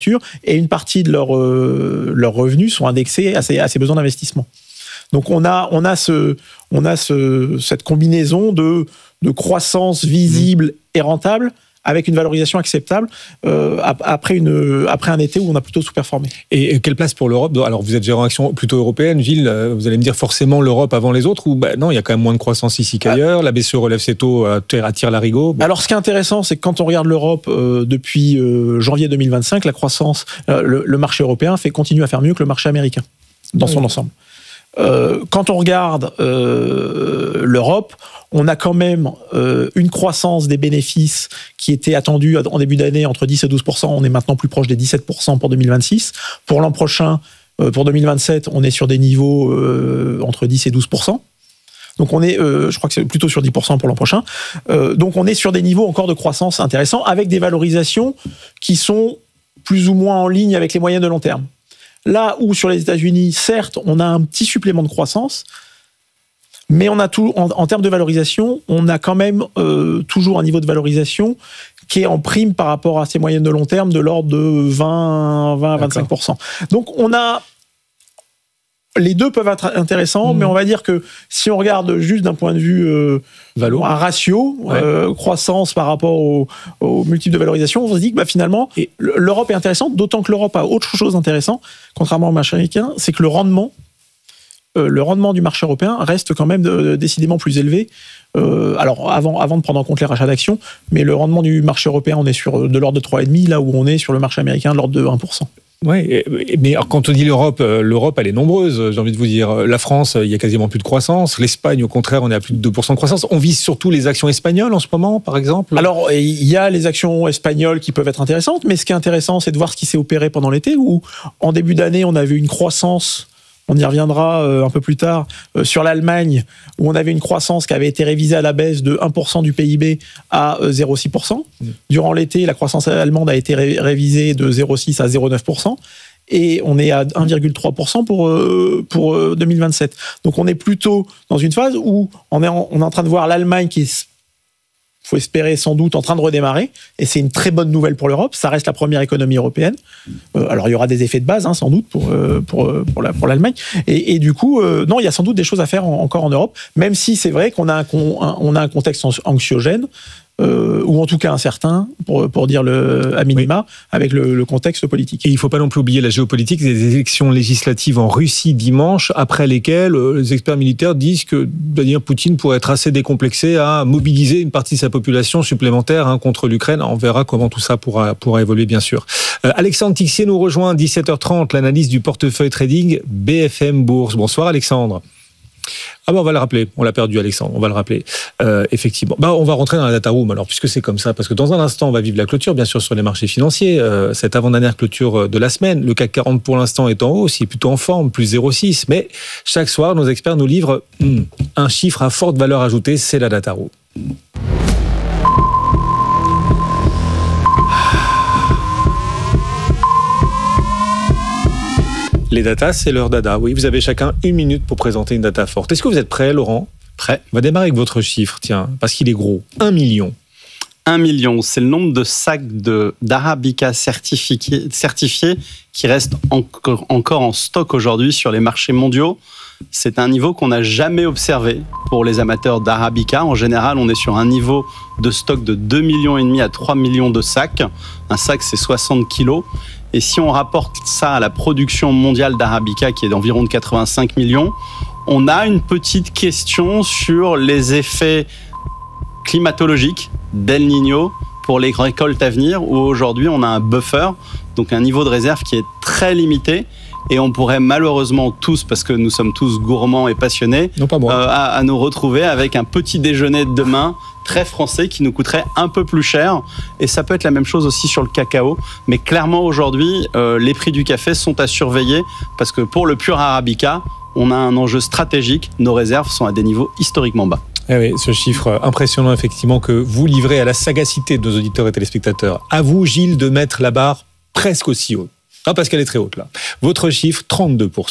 et une partie de leurs revenus sont indexés à ces besoins d'investissement. Donc on a cette combinaison de croissance visible et rentable avec une valorisation acceptable après un été où on a plutôt sous-performé. Et quelle place pour l'Europe ? Alors vous êtes gérant action plutôt européenne, Gilles, vous allez me dire forcément l'Europe avant les autres, ou non, il y a quand même moins de croissance ici qu'ailleurs, la BCE relève ses taux, attire l'arigot. Alors ce qui est intéressant, c'est que quand on regarde l'Europe depuis janvier 2025, la croissance, le marché européen continue à faire mieux que le marché américain dans son ensemble. Quand on regarde l'Europe, on a quand même une croissance des bénéfices qui était attendue en début d'année entre 10 et 12%. On est maintenant plus proche des 17% pour 2026. Pour l'an prochain, pour 2027, on est sur des niveaux entre 10 et 12%. Donc on est, je crois que c'est plutôt sur 10% pour l'an prochain. Donc on est sur des niveaux encore de croissance intéressants avec des valorisations qui sont plus ou moins en ligne avec les moyennes de long terme. Là où sur les États-Unis, certes, on a un petit supplément de croissance, mais on a tout en termes de valorisation, on a quand même toujours un niveau de valorisation qui est en prime par rapport à ces moyennes de long terme de l'ordre de 20-25%. Donc on a les deux peuvent être intéressants, mais on va dire que si on regarde juste d'un point de vue un ratio, croissance par rapport au multiple de valorisation, on se dit que finalement, l'Europe est intéressante, d'autant que l'Europe a autre chose d'intéressant, contrairement au marché américain, c'est que le rendement du marché européen reste quand même décidément plus élevé. Alors, avant de prendre en compte les rachats d'actions, mais le rendement du marché européen, on est sur de l'ordre de 3,5, là où on est sur le marché américain de l'ordre de 1%. Ouais, mais alors quand on dit l'Europe, elle est nombreuse, j'ai envie de vous dire. La France, il y a quasiment plus de croissance. L'Espagne, au contraire, on est à plus de 2% de croissance. On vise surtout les actions espagnoles en ce moment, par exemple. Alors, il y a les actions espagnoles qui peuvent être intéressantes, mais ce qui est intéressant, c'est de voir ce qui s'est opéré pendant l'été, où en début d'année, on avait une croissance. On y reviendra un peu plus tard, sur l'Allemagne, où on avait une croissance qui avait été révisée à la baisse de 1% du PIB à 0,6%. Durant l'été, la croissance allemande a été révisée de 0,6 à 0,9%. Et on est à 1,3% pour 2027. Donc on est plutôt dans une phase où on est en train de voir l'Allemagne qui est, faut espérer sans doute, en train de redémarrer, et c'est une très bonne nouvelle pour l'Europe. Ça reste la première économie européenne. Alors il y aura des effets de base, sans doute pour l'Allemagne. Et du coup, non, il y a sans doute des choses à faire encore en Europe, même si c'est vrai qu'on a un contexte anxiogène. Ou en tout cas incertain, pour dire à minima, avec le contexte politique. Et il ne faut pas non plus oublier la géopolitique des élections législatives en Russie dimanche, après lesquelles les experts militaires disent que Vladimir Poutine pourrait être assez décomplexé à mobiliser une partie de sa population supplémentaire contre l'Ukraine. On verra comment tout ça pourra évoluer, bien sûr. Alexandre Tixier nous rejoint à 17h30, l'analyse du portefeuille trading BFM Bourse. Bonsoir Alexandre. On va le rappeler. On l'a perdu, Alexandre. On va le rappeler. Effectivement. On va rentrer dans la data room, alors, puisque c'est comme ça. Parce que dans un instant, on va vivre la clôture, bien sûr, sur les marchés financiers. Cette avant-dernière clôture de la semaine. Le CAC 40, pour l'instant, est en hausse. Il est plutôt en forme, plus 0,6. Mais chaque soir, nos experts nous livrent un chiffre à forte valeur ajoutée. C'est la data room. Les datas, c'est leur dada. Oui, vous avez chacun 1 minute pour présenter une data forte. Est-ce que vous êtes prêt, Laurent ? Prêt. On va démarrer avec votre chiffre, tiens, parce qu'il est gros. 1 million. 1 million, c'est le nombre de sacs d'Arabica certifiés qui restent encore en stock aujourd'hui sur les marchés mondiaux. C'est un niveau qu'on n'a jamais observé pour les amateurs d'Arabica. En général, on est sur un niveau de stock de 2,5 millions à 3 millions de sacs. Un sac, c'est 60 kilos. Et si on rapporte ça à la production mondiale d'Arabica, qui est d'environ de 85 millions, on a une petite question sur les effets climatologiques d'El Niño pour les récoltes à venir, où aujourd'hui on a un buffer, donc un niveau de réserve qui est très limité. Et on pourrait malheureusement tous, parce que nous sommes tous gourmands et passionnés, non, pas moi. À nous retrouver avec un petit déjeuner de demain très français qui nous coûterait un peu plus cher. Et ça peut être la même chose aussi sur le cacao. Mais clairement aujourd'hui, les prix du café sont à surveiller parce que pour le pur Arabica, on a un enjeu stratégique. Nos réserves sont à des niveaux historiquement bas. Eh oui, ce chiffre impressionnant effectivement que vous livrez à la sagacité de nos auditeurs et téléspectateurs. À vous, Gilles, de mettre la barre presque aussi haute. Parce qu'elle est très haute là. Votre chiffre, 32%.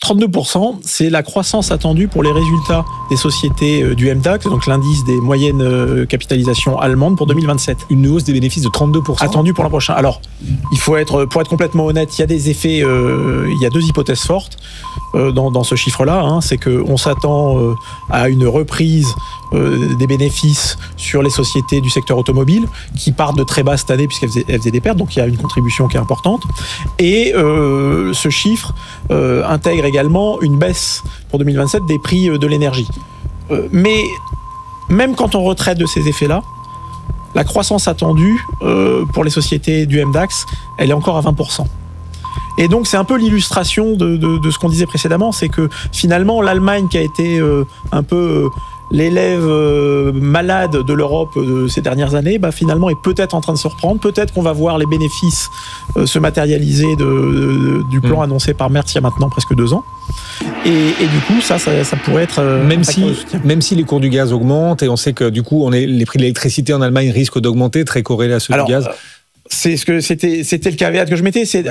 32%, c'est la croissance attendue pour les résultats des sociétés du MDAX, donc l'indice des moyennes capitalisations allemandes pour 2027. Une hausse des bénéfices de 32%. Attendue pour l'an prochain. Alors, pour être complètement honnête, il y a des effets, il y a 2 hypothèses fortes dans ce chiffre-là. Hein. C'est qu'on s'attend à une reprise des bénéfices sur les sociétés du secteur automobile qui partent de très bas cette année puisqu'elles faisaient des pertes, donc il y a une contribution qui est importante. Et ce chiffre intègre également une baisse pour 2027 des prix de l'énergie. Mais même quand on retraite de ces effets-là, la croissance attendue pour les sociétés du MDAX, elle est encore à 20%. Et donc c'est un peu l'illustration de ce qu'on disait précédemment, c'est que finalement l'Allemagne qui a été un peu l'élève malade de l'Europe de ces dernières années, finalement est peut-être en train de se reprendre. Peut-être qu'on va voir les bénéfices se matérialiser du plan annoncé par Merz il y a maintenant presque 2 ans. Et du coup, ça pourrait être... Même si les cours du gaz augmentent, et on sait que du coup, les prix de l'électricité en Allemagne risquent d'augmenter, très corrélés à ceux du gaz. C'est ce que c'était le caveat que je mettais. C'est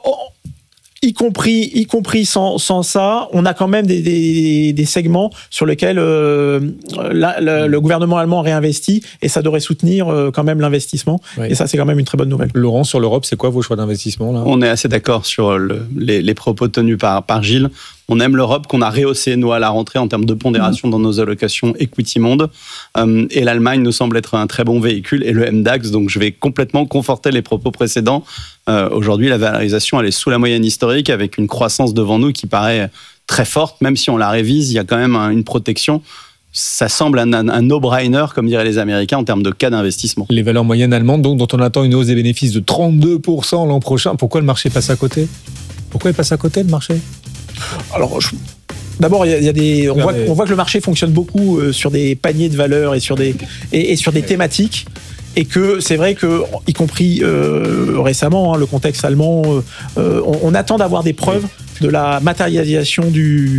y compris sans ça, on a quand même des segments sur lesquels le gouvernement allemand réinvestit et ça devrait soutenir quand même l'investissement. Oui. Et ça, c'est quand même une très bonne nouvelle. Laurent, sur l'Europe, c'est quoi vos choix d'investissement là ? On est assez d'accord sur les propos tenus par Gilles. On aime l'Europe qu'on a rehaussé, nous, à la rentrée en termes de pondération dans nos allocations Equity Monde. Et l'Allemagne nous semble être un très bon véhicule et le MDAX. Donc, je vais complètement conforter les propos précédents. Aujourd'hui, la valorisation, elle est sous la moyenne historique avec une croissance devant nous qui paraît très forte. Même si on la révise, il y a quand même une protection. Ça semble un no-brainer, comme diraient les Américains, en termes de cas d'investissement. Les valeurs moyennes allemandes, donc, dont on attend une hausse des bénéfices de 32% l'an prochain. Pourquoi le marché passe à côté ? Pourquoi il passe à côté, le marché ? Alors, d'abord, on voit que le marché fonctionne beaucoup sur des paniers de valeurs et sur des thématiques. Et que c'est vrai que, y compris récemment, le contexte allemand, on attend d'avoir des preuves de la matérialisation du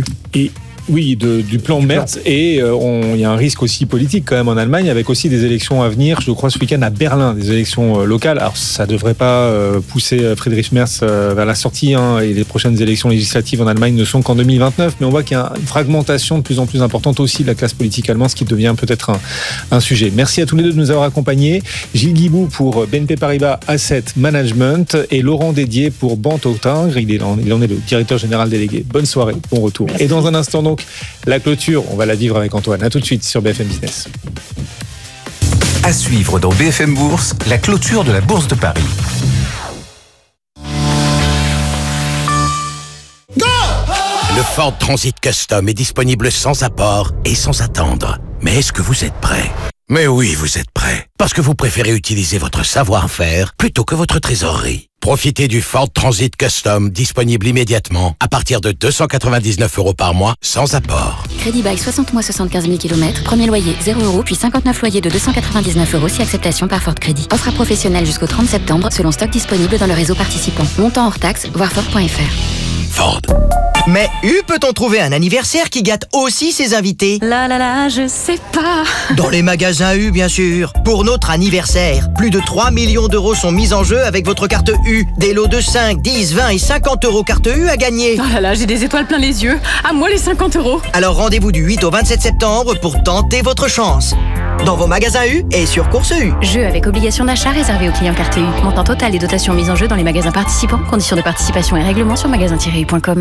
plan Merz. Et il y a un risque aussi politique quand même en Allemagne, avec aussi des élections à venir, je crois ce week-end à Berlin, des élections locales. Alors ça ne devrait pas pousser Friedrich Merz vers la sortie, et les prochaines élections législatives en Allemagne ne sont qu'en 2029, mais on voit qu'il y a une fragmentation de plus en plus importante aussi de la classe politique allemande, ce qui devient peut-être un sujet. Merci à tous les deux de nous avoir accompagnés. Gilles Guiboud pour BNP Paribas Asset Management et Laurent Dédier pour Banque-Autun. Il en est le directeur général délégué. Bonne soirée, bon retour. Merci. Et dans un instant donc, la clôture, on va la vivre avec Antoine. À tout de suite sur BFM Business. À suivre dans BFM Bourse, la clôture de la Bourse de Paris. Le Ford Transit Custom est disponible sans apport et sans attendre. Mais est-ce que vous êtes prêts ? Mais oui, vous êtes prêts. Parce que vous préférez utiliser votre savoir-faire plutôt que votre trésorerie. Profitez du Ford Transit Custom disponible immédiatement à partir de 299 € par mois sans apport. Crédit bail 60 mois 75 000 km, premier loyer 0 €, puis 59 loyers de 299 € si acceptation par Ford Crédit. Offre à professionnels jusqu'au 30 septembre selon stock disponible dans le réseau participant. Montant hors taxe, voir Ford.fr. Ford. Mais peut-on trouver un anniversaire qui gâte aussi ses invités ? Je sais pas. Dans les magasins U, bien sûr. Pour notre anniversaire, plus de 3 millions d'euros sont mis en jeu avec votre carte U. Des lots de 5, 10, 20 et 50 € carte U à gagner. J'ai des étoiles plein les yeux. À moi les 50 €. Alors rendez-vous du 8 au 27 septembre pour tenter votre chance. Dans vos magasins U et sur Course U. Jeu avec obligation d'achat réservé aux clients carte U. Montant total des dotations mises en jeu dans les magasins participants. Conditions de participation et règlements sur magasin-u.com.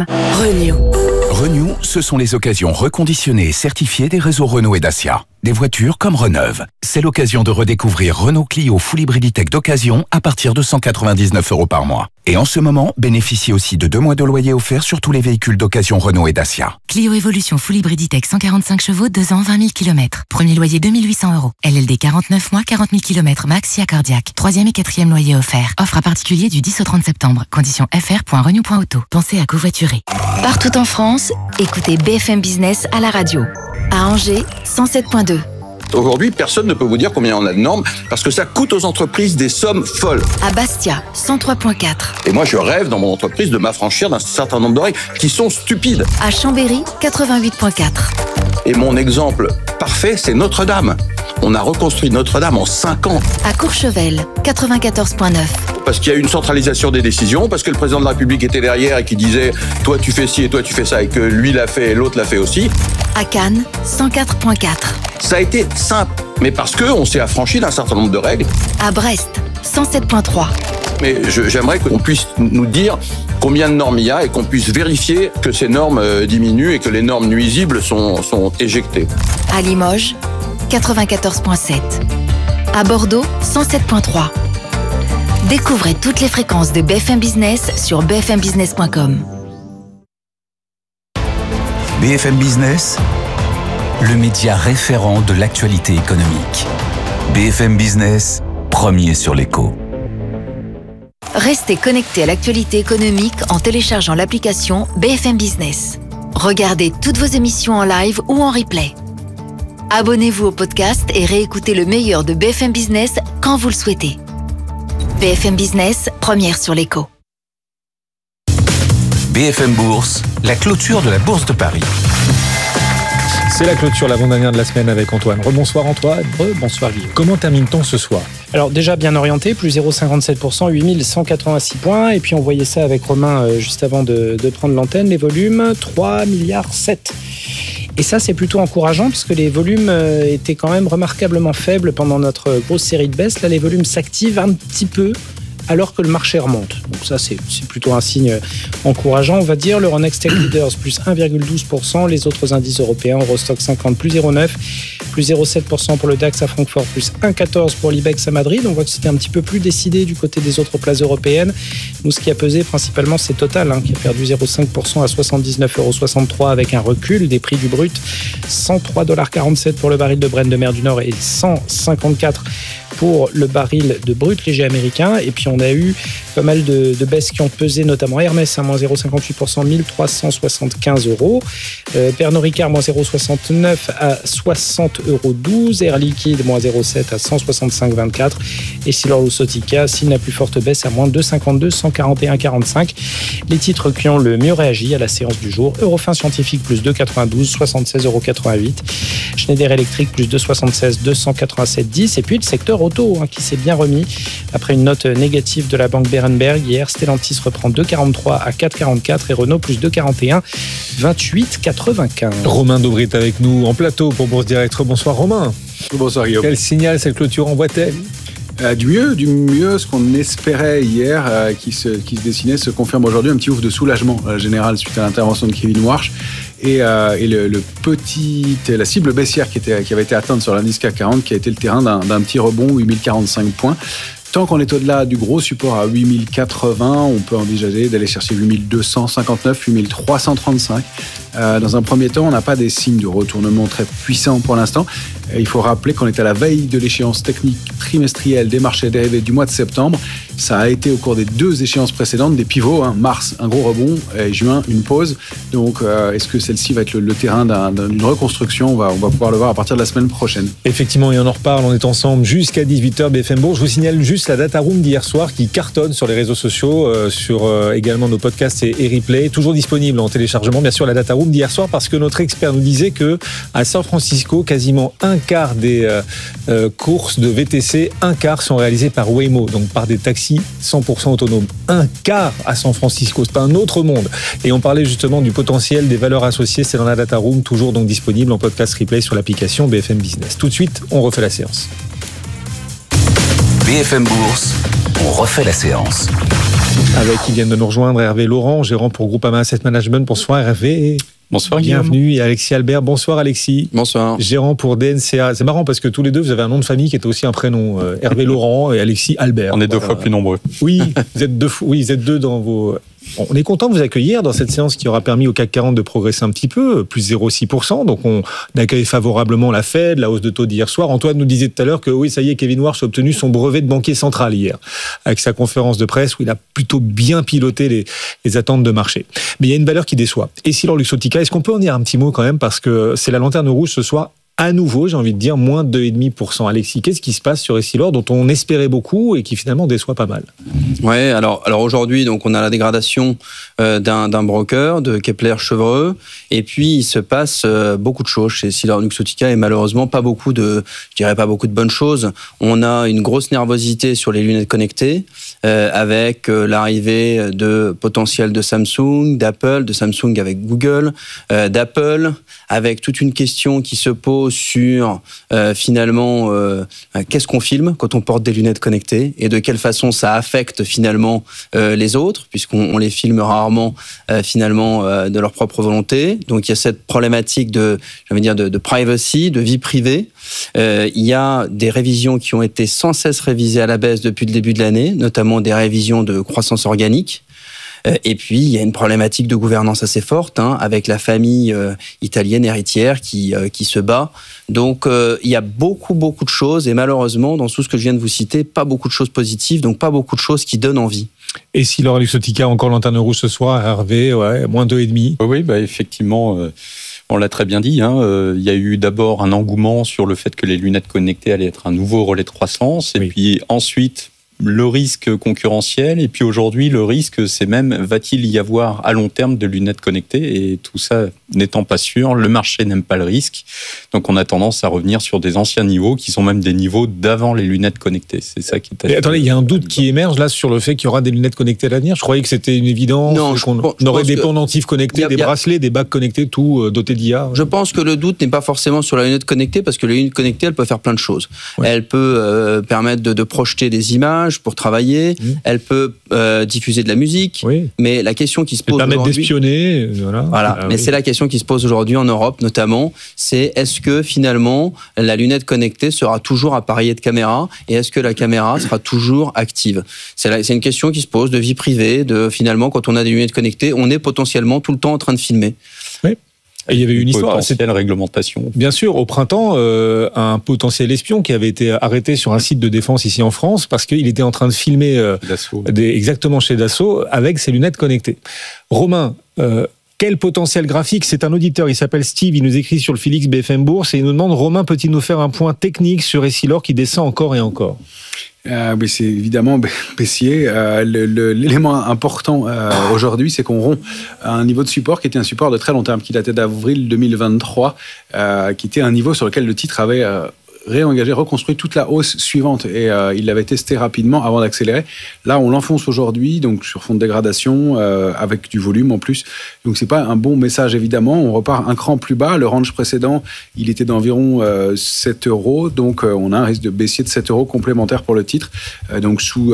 Renew, ce sont les occasions reconditionnées et certifiées des réseaux Renault et Dacia. Des voitures comme Reneuve. C'est l'occasion de redécouvrir Renault Clio Full Hybriditech d'occasion à partir de 199 € par mois. Et en ce moment, bénéficiez aussi de 2 mois de loyer offerts sur tous les véhicules d'occasion Renault et Dacia. Clio Evolution Full Hybriditech 145 chevaux, 2 ans, 20 000 km. Premier loyer 2 800 €. LLD 49 mois, 40 000 km max si accordiaque. 3e et 4e loyer offert. Offre à particulier du 10 au 30 septembre. Conditions fr.renew.auto. Pensez à covoiturer. Partout en France, écoutez BFM Business à la radio. À Angers, 107.2. Aujourd'hui, personne ne peut vous dire combien on a de normes parce que ça coûte aux entreprises des sommes folles. À Bastia, 103.4. Et moi, je rêve dans mon entreprise de m'affranchir d'un certain nombre de règles qui sont stupides. À Chambéry, 88.4. Et mon exemple parfait, c'est Notre-Dame. On a reconstruit Notre-Dame en 5 ans. À Courchevel, 94.9. parce qu'il y a une centralisation des décisions, parce que le président de la République était derrière et qui disait « toi tu fais ci et toi tu fais ça » et que lui l'a fait et l'autre l'a fait aussi. À Cannes, 104.4. Ça a été simple, mais parce qu'on s'est affranchi d'un certain nombre de règles. À Brest, 107.3. Mais j'aimerais qu'on puisse nous dire combien de normes il y a et qu'on puisse vérifier que ces normes diminuent et que les normes nuisibles sont éjectées. À Limoges, 94.7. À Bordeaux, 107.3. Découvrez toutes les fréquences de BFM Business sur bfmbusiness.com. BFM Business, le média référent de l'actualité économique. BFM Business, premier sur l'écho. Restez connecté à l'actualité économique en téléchargeant l'application BFM Business. Regardez toutes vos émissions en live ou en replay. Abonnez-vous au podcast et réécoutez le meilleur de BFM Business quand vous le souhaitez. BFM Business, première sur l'écho. BFM Bourse, la clôture de la Bourse de Paris. C'est la clôture, l'avant-dernière de la semaine avec Antoine. Rebonsoir Antoine. Bonsoir Guillaume. Comment termine-t-on ce soir ? Alors déjà bien orienté, plus 0,57%, 8186 points. Et puis on voyait ça avec Romain juste avant de prendre l'antenne. Les volumes, 3,7 milliards. Et ça, c'est plutôt encourageant parce que les volumes étaient quand même remarquablement faibles pendant notre grosse série de baisses. Là, les volumes s'activent un petit peu alors que le marché remonte. Donc ça, c'est plutôt un signe encourageant, on va dire. L'Euronext Tech Leaders, plus 1,12%. Les autres indices européens, Eurostock 50, plus 0,9%. Plus 0,7% pour le DAX à Francfort, plus 1,14% pour l'IBEX à Madrid. On voit que c'était un petit peu plus décidé du côté des autres places européennes. Nous, ce qui a pesé principalement, c'est Total, qui a perdu 0,5% à 79,63€ avec un recul des prix du brut. 103,47$ pour le baril de Brent de mer du Nord et 154 pour le baril de brut léger américain. Et puis on a eu pas mal de baisses qui ont pesé, notamment Hermès à moins 0,58%, 1,375€. Pernod Ricard moins 0,69 à 60,12€. Air Liquide moins 0,7 à 165,24. Et Essilor-Luxottica, signe la plus forte baisse à moins 2,52, 141,45. Les titres qui ont le mieux réagi à la séance du jour: Eurofin Scientifique plus 2,92, 76,88€. Schneider Electric plus 2,76, 287,10. Et puis le secteur auto qui s'est bien remis après une note négative de la banque Berenberg hier. Stellantis reprend 2,43 à 4,44 et Renault plus 2,41, 28,95. Romain Dobry est avec nous en plateau pour Bourse Direct. Bonsoir Romain. Bonsoir Guillaume. Quel signal cette clôture envoie-t-elle ? Du mieux, ce qu'on espérait hier, qui se dessinait, se confirme aujourd'hui. Un petit ouf de soulagement général suite à l'intervention de Kevin Warsh et la cible baissière qui avait été atteinte sur l'indice CAC 40, qui a été le terrain d'un petit rebond, 8045 points. Tant qu'on est au-delà du gros support à 8080, on peut envisager d'aller chercher 8259, 8335. Dans un premier temps, on n'a pas des signes de retournement très puissants pour l'instant. Il faut rappeler qu'on est à la veille de l'échéance technique trimestrielle des marchés dérivés du mois de septembre. Ça a été au cours des deux échéances précédentes des pivots. Mars, un gros rebond, et juin, une pause. Donc, est-ce que celle-ci va être le terrain d'une reconstruction ? On va pouvoir le voir à partir de la semaine prochaine. Effectivement, et on en reparle. On est ensemble jusqu'à 18h BFM Bourse. Je vous signale juste la data room d'hier soir qui cartonne sur les réseaux sociaux, sur également nos podcasts et replays, toujours disponible en téléchargement. Bien sûr, la data room d'hier soir, parce que notre expert nous disait que à San Francisco, quasiment un quart des courses de VTC, un quart sont réalisées par Waymo, donc par des taxis 100% autonomes. Un quart à San Francisco, c'est un autre monde. Et on parlait justement du potentiel des valeurs associées, c'est dans la data room, toujours donc disponible en podcast replay sur l'application BFM Business. Tout de suite, on refait la séance. BFM Bourse, on refait la séance. Avec qui viennent de nous rejoindre Hervé Laurent, gérant pour Groupama Asset Management. Bonsoir Hervé. Bonsoir Guillaume. Bienvenue. Et Alexis Albert. Bonsoir Alexis. Bonsoir. Gérant pour DNCA. C'est marrant parce que tous les deux, vous avez un nom de famille qui est aussi un prénom. Hervé Laurent et Alexis Albert. On est deux fois plus nombreux. Oui, vous êtes deux dans vos... On est content de vous accueillir dans cette séance qui aura permis au CAC 40 de progresser un petit peu, plus 0,6%. Donc on accueille favorablement la Fed, la hausse de taux d'hier soir. Antoine nous disait tout à l'heure que oui, ça y est, Kevin Warsh a obtenu son brevet de banquier central hier, avec sa conférence de presse où il a plutôt bien piloté les attentes de marché. Mais il y a une valeur qui déçoit. Essilor-Luxottica, est-ce qu'on peut en dire un petit mot quand même, parce que c'est la lanterne rouge ce soir, à nouveau, j'ai envie de dire, moins de 2,5%. Alexis, qu'est-ce qui se passe sur Essilor, dont on espérait beaucoup et qui finalement déçoit pas mal? Ouais, alors aujourd'hui, donc on a la dégradation d'un broker, de Kepler-Chevreux, et puis il se passe beaucoup de choses chez EssilorLuxottica et malheureusement pas beaucoup de bonnes choses. On a une grosse nervosité sur les lunettes connectées, avec l'arrivée de potentiel de Samsung, d'Apple, de Samsung avec Google, d'Apple, avec toute une question qui se pose sur finalement qu'est-ce qu'on filme quand on porte des lunettes connectées et de quelle façon ça affecte finalement les autres, puisqu'on les filme rarement finalement de leur propre volonté. Donc il y a cette problématique de privacy, de vie privée. Il y a des révisions qui ont été sans cesse révisées à la baisse depuis le début de l'année, notamment des révisions de croissance organique. Et puis, il y a une problématique de gouvernance assez forte, avec la famille italienne héritière qui se bat. Donc, il y a beaucoup de choses. Et malheureusement, dans tout ce que je viens de vous citer, pas beaucoup de choses positives, donc pas beaucoup de choses qui donnent envie. Et EssilorLuxottica, encore lanterne rouge ce soir, Hervé, moins 2,5. Oui, effectivement... On l'a très bien dit, il y a eu d'abord un engouement sur le fait que les lunettes connectées allaient être un nouveau relais de croissance, et puis ensuite le risque concurrentiel, et puis aujourd'hui le risque c'est même va-t-il y avoir à long terme de lunettes connectées, et tout ça n'étant pas sûr, le marché n'aime pas le risque, donc on a tendance à revenir sur des anciens niveaux qui sont même des niveaux d'avant les lunettes connectées. C'est ça qui est... Mais attendez, il y a un doute qui émerge là sur le fait qu'il y aura des lunettes connectées à l'avenir. Je croyais que c'était une évidence, qu'on aurait des pendentifs connectés, des bracelets, des bagues connectées, tout doté d'IA. Je pense que le doute n'est pas forcément sur la lunette connectée, parce que la lunette connectée, elle peut faire plein de choses. Ouais. Elle peut permettre de projeter des images pour travailler, elle peut diffuser de la musique, mais la question qui se pose aujourd'hui... permettre d'espionner, mais c'est la question qui se pose aujourd'hui en Europe notamment, c'est est-ce que finalement la lunette connectée sera toujours appareillée de caméra, et est-ce que la caméra sera toujours active? C'est une question qui se pose de vie privée, de finalement quand on a des lunettes connectées, on est potentiellement tout le temps en train de filmer. Oui. Et il y avait une histoire. Potentielle réglementation. Bien sûr, au printemps, un potentiel espion qui avait été arrêté sur un site de défense ici en France parce qu'il était en train de filmer exactement chez Dassault avec ses lunettes connectées. Romain, quel potentiel graphique? C'est un auditeur, il s'appelle Steve, il nous écrit sur le Félix BFM Bourse et il nous demande, Romain, peut-il nous faire un point technique sur Essilor qui descend encore et encore? Mais c'est évidemment baissier. L'élément important aujourd'hui, c'est qu'on rompt un niveau de support qui était un support de très long terme, qui datait d'avril 2023, qui était un niveau sur lequel le titre avait réengagé, reconstruit toute la hausse suivante, et il l'avait testé rapidement avant d'accélérer. Là, on l'enfonce aujourd'hui, donc sur fond de dégradation, avec du volume en plus. Donc c'est pas un bon message évidemment. On repart un cran plus bas. Le range précédent, il était d'environ 7 €, donc on a un risque de baissier de 7 € complémentaire pour le titre. Donc sous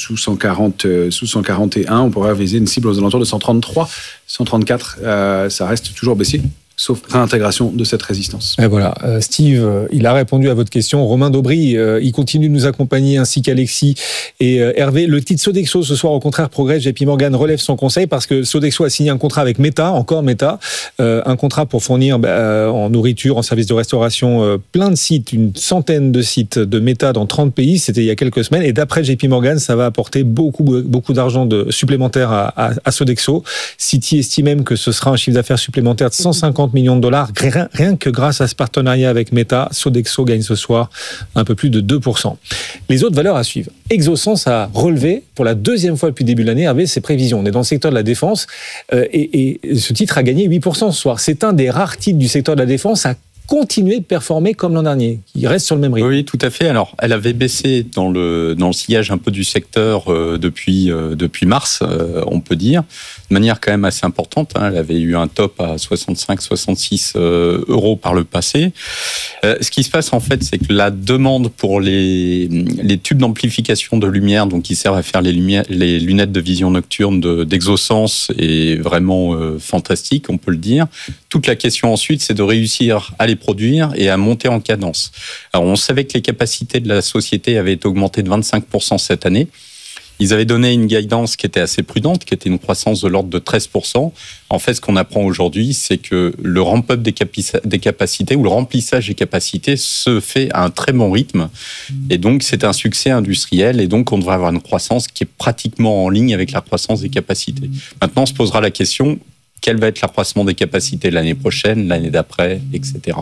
141, on pourrait viser une cible aux alentours de 133, 134. Ça reste toujours baissier, sauf réintégration de cette résistance. Et voilà, Steve, il a répondu à votre question. Romain Daubry, il continue de nous accompagner, ainsi qu'Alexis et Hervé. Le titre Sodexo, ce soir, au contraire, progresse. JP Morgan relève son conseil parce que Sodexo a signé un contrat avec Meta, encore Meta, un contrat pour fournir en nourriture, en service de restauration, plein de sites, une centaine de sites de Meta dans 30 pays. C'était il y a quelques semaines. Et d'après JP Morgan, ça va apporter beaucoup d'argent supplémentaire à Sodexo. Citi estime même que ce sera un chiffre d'affaires supplémentaire de 150 millions de dollars. Rien que grâce à ce partenariat avec Meta, Sodexo gagne ce soir un peu plus de 2%. Les autres valeurs à suivre. Exosens a relevé pour la deuxième fois depuis le début de l'année ses prévisions. On est dans le secteur de la défense et ce titre a gagné 8% ce soir. C'est un des rares titres du secteur de la défense à continuer de performer comme l'an dernier. Il reste sur le même rythme. Oui, tout à fait. Alors, elle avait baissé dans le sillage un peu du secteur depuis mars, on peut dire, de manière quand même assez importante. Elle avait eu un top à 65-66 € par le passé. Ce qui se passe, en fait, c'est que la demande pour les tubes d'amplification de lumière, donc qui servent à faire les lunettes de vision nocturne d'Exosens, est vraiment fantastique, on peut le dire. Toute la question ensuite, c'est de réussir à les produire et à monter en cadence. Alors, on savait que les capacités de la société avaient augmenté de 25% cette année. Ils avaient donné une guidance qui était assez prudente, qui était une croissance de l'ordre de 13%. En fait, ce qu'on apprend aujourd'hui, c'est que le ramp-up des capacités ou le remplissage des capacités se fait à un très bon rythme. Et donc, c'est un succès industriel. Et donc, on devrait avoir une croissance qui est pratiquement en ligne avec la croissance des capacités. Maintenant, on se posera la question, quel va être l'accroissement des capacités l'année prochaine, l'année d'après, etc.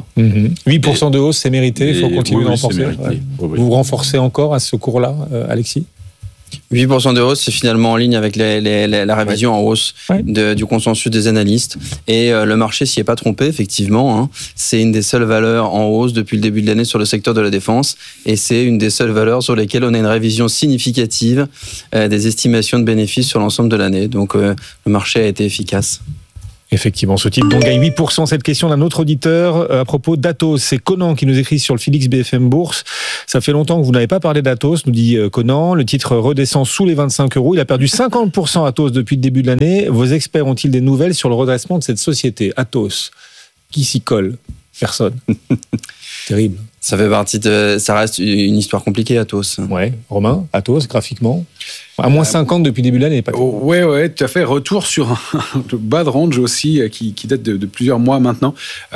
8% de hausse, c'est mérité, il faut continuer oui, à renforcer. Vous renforcez encore à ce cours-là, Alexis ? 8% de hausse, c'est finalement en ligne avec la révision en hausse du consensus des analystes. Et le marché s'y est pas trompé, effectivement. Hein. C'est une des seules valeurs en hausse depuis le début de l'année sur le secteur de la défense. Et c'est une des seules valeurs sur lesquelles on a une révision significative des estimations de bénéfices sur l'ensemble de l'année. Donc le marché a été efficace. Effectivement, ce titre donc gagne 8%. Cette question d'un autre auditeur à propos d'Atos. C'est Conan qui nous écrit sur le Félix BFM Bourse. Ça fait longtemps que vous n'avez pas parlé d'Atos, nous dit Conan. Le titre redescend sous les 25 €. Il a perdu 50% Atos depuis le début de l'année. Vos experts ont-ils des nouvelles sur le redressement de cette société Atos? Qui s'y colle? Personne. Terrible. Ça fait partie ça reste une histoire compliquée, Atos. Ouais. Romain, Atos, graphiquement à moins 50 depuis le début de l'année, pas tout. Ouais, tout à fait. Retour sur un bas de range aussi qui date de plusieurs mois maintenant.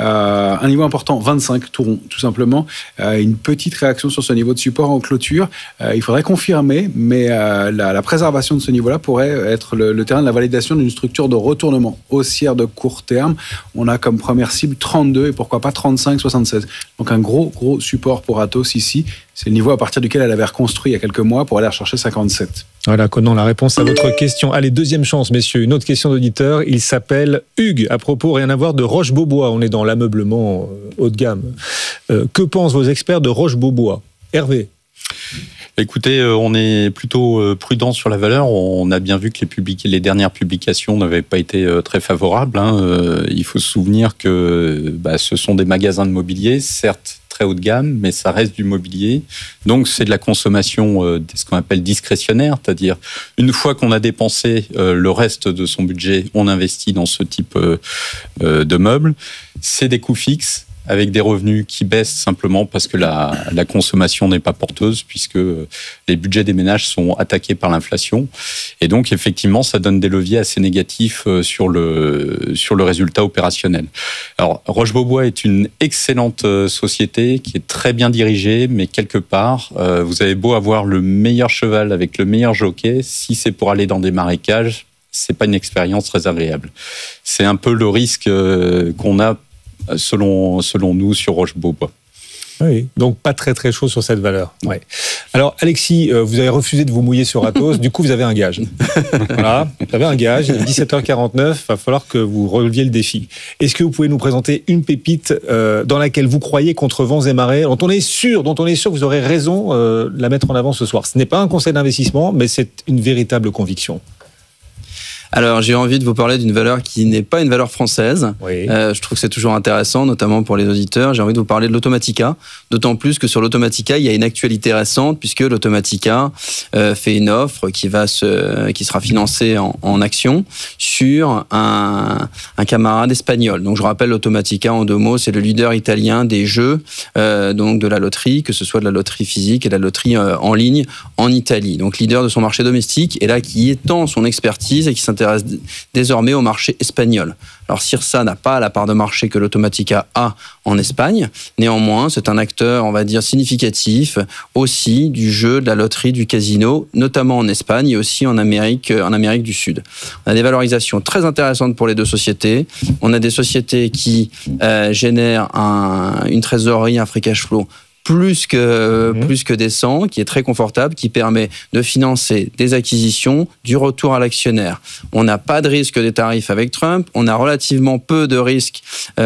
Un niveau important, 25 tout rond, tout simplement. Une petite réaction sur ce niveau de support en clôture. Il faudrait confirmer, mais la préservation de ce niveau-là pourrait être le terrain de la validation d'une structure de retournement haussière de court terme. On a comme première cible 32 et pourquoi pas 35,76. Donc un gros support pour Atos ici. C'est le niveau à partir duquel elle avait reconstruit il y a quelques mois pour aller rechercher 57. Voilà, Conan, la réponse à votre question. Allez, deuxième chance, messieurs. Une autre question d'auditeur. Il s'appelle Hugues. À propos, rien à voir, de Roche-Beaubois. On est dans l'ameublement haut de gamme. Que pensent vos experts de Roche-Beaubois? Hervé? Écoutez, on est plutôt prudent sur la valeur. On a bien vu que les dernières publications n'avaient pas été très favorables. Il faut se souvenir que ce sont des magasins de mobilier, certes très haut de gamme, mais ça reste du mobilier. Donc c'est de la consommation, ce qu'on appelle discrétionnaire, c'est-à-dire une fois qu'on a dépensé le reste de son budget, on investit dans ce type de meubles. C'est des coûts fixes, avec des revenus qui baissent simplement parce que la consommation n'est pas porteuse, puisque les budgets des ménages sont attaqués par l'inflation. Et donc, effectivement, ça donne des leviers assez négatifs sur le résultat opérationnel. Alors, Roche-Beaubois est une excellente société qui est très bien dirigée, mais quelque part, vous avez beau avoir le meilleur cheval avec le meilleur jockey, si c'est pour aller dans des marécages, c'est pas une expérience très agréable. C'est un peu le risque qu'on a selon nous sur Roche-Beaubois. Oui, donc pas très très chaud sur cette valeur. Ouais. Alors Alexis, vous avez refusé de vous mouiller sur Atos, du coup vous avez un gage. Voilà, vous avez un gage, il est 17h49, il va falloir que vous releviez le défi. Est-ce que vous pouvez nous présenter une pépite dans laquelle vous croyez contre vents et marées, dont on est sûr que vous aurez raison de la mettre en avant ce soir? Ce n'est pas un conseil d'investissement, mais c'est une véritable conviction. Alors, j'ai envie de vous parler d'une valeur qui n'est pas une valeur française. Oui. Je trouve que c'est toujours intéressant, notamment pour les auditeurs. J'ai envie de vous parler de l'Automatica, d'autant plus que sur l'Automatica, il y a une actualité récente, puisque l'Automatica fait une offre qui sera financée en actions sur un camarade espagnol. Donc, je rappelle, l'Automatica, en 2 mots, c'est le leader italien des jeux, donc de la loterie, que ce soit de la loterie physique et de la loterie en ligne en Italie. Donc, leader de son marché domestique, et là, qui étend son expertise et qui s'intéresse désormais au marché espagnol. Alors Cirsa n'a pas la part de marché que l'Automatica a en Espagne. Néanmoins, c'est un acteur, on va dire, significatif aussi du jeu, de la loterie, du casino, notamment en Espagne et aussi en Amérique du Sud. On a des valorisations très intéressantes pour les deux sociétés. On a des sociétés qui génèrent une trésorerie, un free cash flow plus que décent, qui est très confortable, qui permet de financer des acquisitions, du retour à l'actionnaire. On n'a pas de risque des tarifs avec Trump, on a relativement peu de risques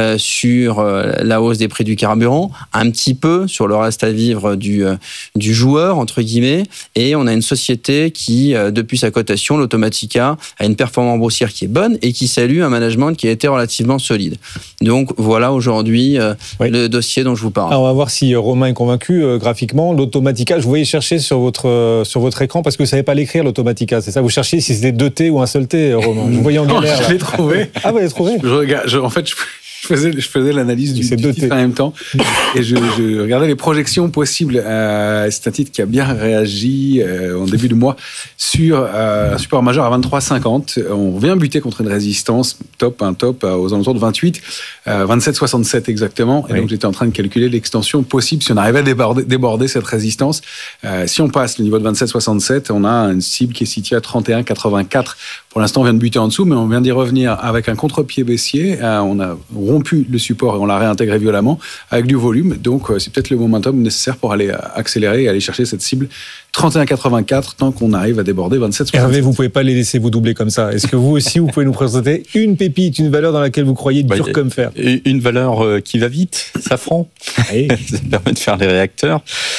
sur la hausse des prix du carburant, un petit peu sur le reste à vivre du joueur, entre guillemets, et on a une société qui, depuis sa cotation, l'Automatica, a une performance boursière qui est bonne et qui salue un management qui a été relativement solide. Donc voilà aujourd'hui le dossier dont je vous parle. Alors on va voir si Romain est convaincu graphiquement. L'Automatica, je voyais chercher sur votre écran parce que vous ne savez pas l'écrire, l'Automatica, c'est ça? Vous cherchiez si c'était 2 T ou un seul T, Romain? Je vous voyais en galère. Je l'ai trouvé. Ah, vous l'avez trouvé? En fait, je faisais l'analyse du titre en même temps et je regardais les projections possibles. C'est un titre qui a bien réagi en début de mois sur un support majeur à 23,50. On vient buter contre une résistance top aux alentours de 28, 27,67 exactement. Et donc j'étais en train de calculer l'extension possible si on arrivait à déborder cette résistance. Si on passe le niveau de 27,67, on a une cible qui est située à 31,84. Pour l'instant, on vient de buter en dessous, mais on vient d'y revenir avec un contre-pied baissier. On a rompu le support et on l'a réintégré violemment avec du volume. Donc, c'est peut-être le momentum nécessaire pour aller accélérer et aller chercher cette cible 31,84 tant qu'on arrive à déborder 27,67. Hervé, vous pouvez pas les laisser vous doubler comme ça. Est-ce que vous aussi, vous pouvez nous présenter une pépite, une valeur dans laquelle vous croyez dur comme fer? Une valeur qui va vite, Safran. Oui. Ça permet de faire les réacteurs.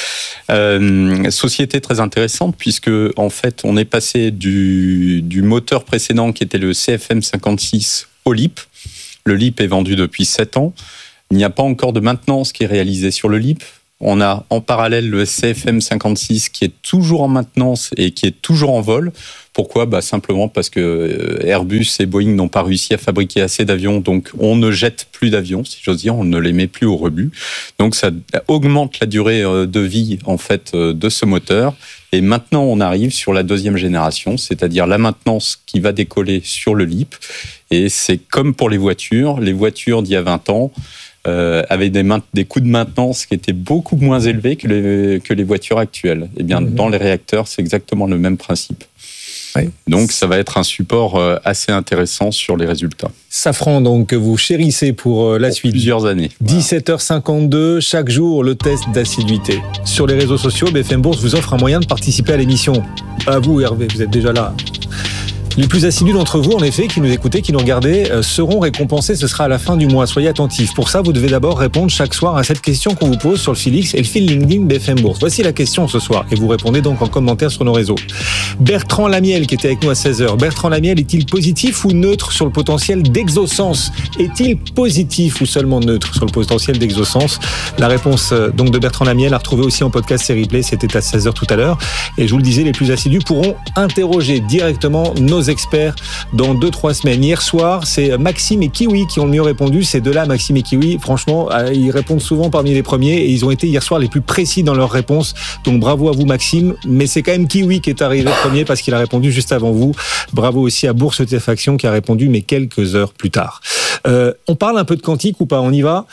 Société très intéressante puisque en fait on est passé du moteur précédent qui était le CFM 56 au LEAP. Le LEAP est vendu depuis 7 ans. Il n'y a pas encore de maintenance qui est réalisée sur le LEAP. On a en parallèle le CFM 56 qui est toujours en maintenance et qui est toujours en vol. Pourquoi ? Simplement parce que Airbus et Boeing n'ont pas réussi à fabriquer assez d'avions, donc on ne jette plus d'avions, si j'ose dire, on ne les met plus au rebut. Donc ça augmente la durée de vie en fait de ce moteur. Et maintenant on arrive sur la deuxième génération, c'est-à-dire la maintenance qui va décoller sur le LEAP. Et c'est comme pour les voitures d'il y a 20 ans. Avec des coûts de maintenance qui étaient beaucoup moins élevés que les voitures actuelles. Eh bien, dans les réacteurs, c'est exactement le même principe. Oui. Donc, ça va être un support assez intéressant sur les résultats. Safran, donc, que vous chérissez pour la suite. Plusieurs années. 17h52, chaque jour, le test d'assiduité. Sur les réseaux sociaux, BFM Bourse vous offre un moyen de participer à l'émission. À vous, Hervé, vous êtes déjà là. Les plus assidus d'entre vous, en effet, qui nous écoutez, qui nous regardez, seront récompensés. Ce sera à la fin du mois. Soyez attentifs. Pour ça, vous devez d'abord répondre chaque soir à cette question qu'on vous pose sur le fil X et le fil LinkedIn BFM Bourse. Voici la question ce soir. Et vous répondez donc en commentaire sur nos réseaux. Bertrand Lamiel, qui était avec nous à 16h. Bertrand Lamiel, est-il positif ou neutre sur le potentiel d'Exosens ? Est-il positif ou seulement neutre sur le potentiel d'Exosens ? La réponse donc de Bertrand Lamiel à retrouver aussi en podcast série Play. C'était à 16h tout à l'heure. Et je vous le disais, les plus assidus pourront interroger directement nos experts dans 2-3 semaines. Hier soir, c'est Maxime et Kiwi qui ont le mieux répondu. Ces deux-là, Maxime et Kiwi, franchement, ils répondent souvent parmi les premiers et ils ont été hier soir les plus précis dans leurs réponses. Donc bravo à vous Maxime, mais c'est quand même Kiwi qui est arrivé premier parce qu'il a répondu juste avant vous. Bravo aussi à Bourse Stupéfaction qui a répondu mais quelques heures plus tard. On parle un peu de quantique ou pas ? On y va.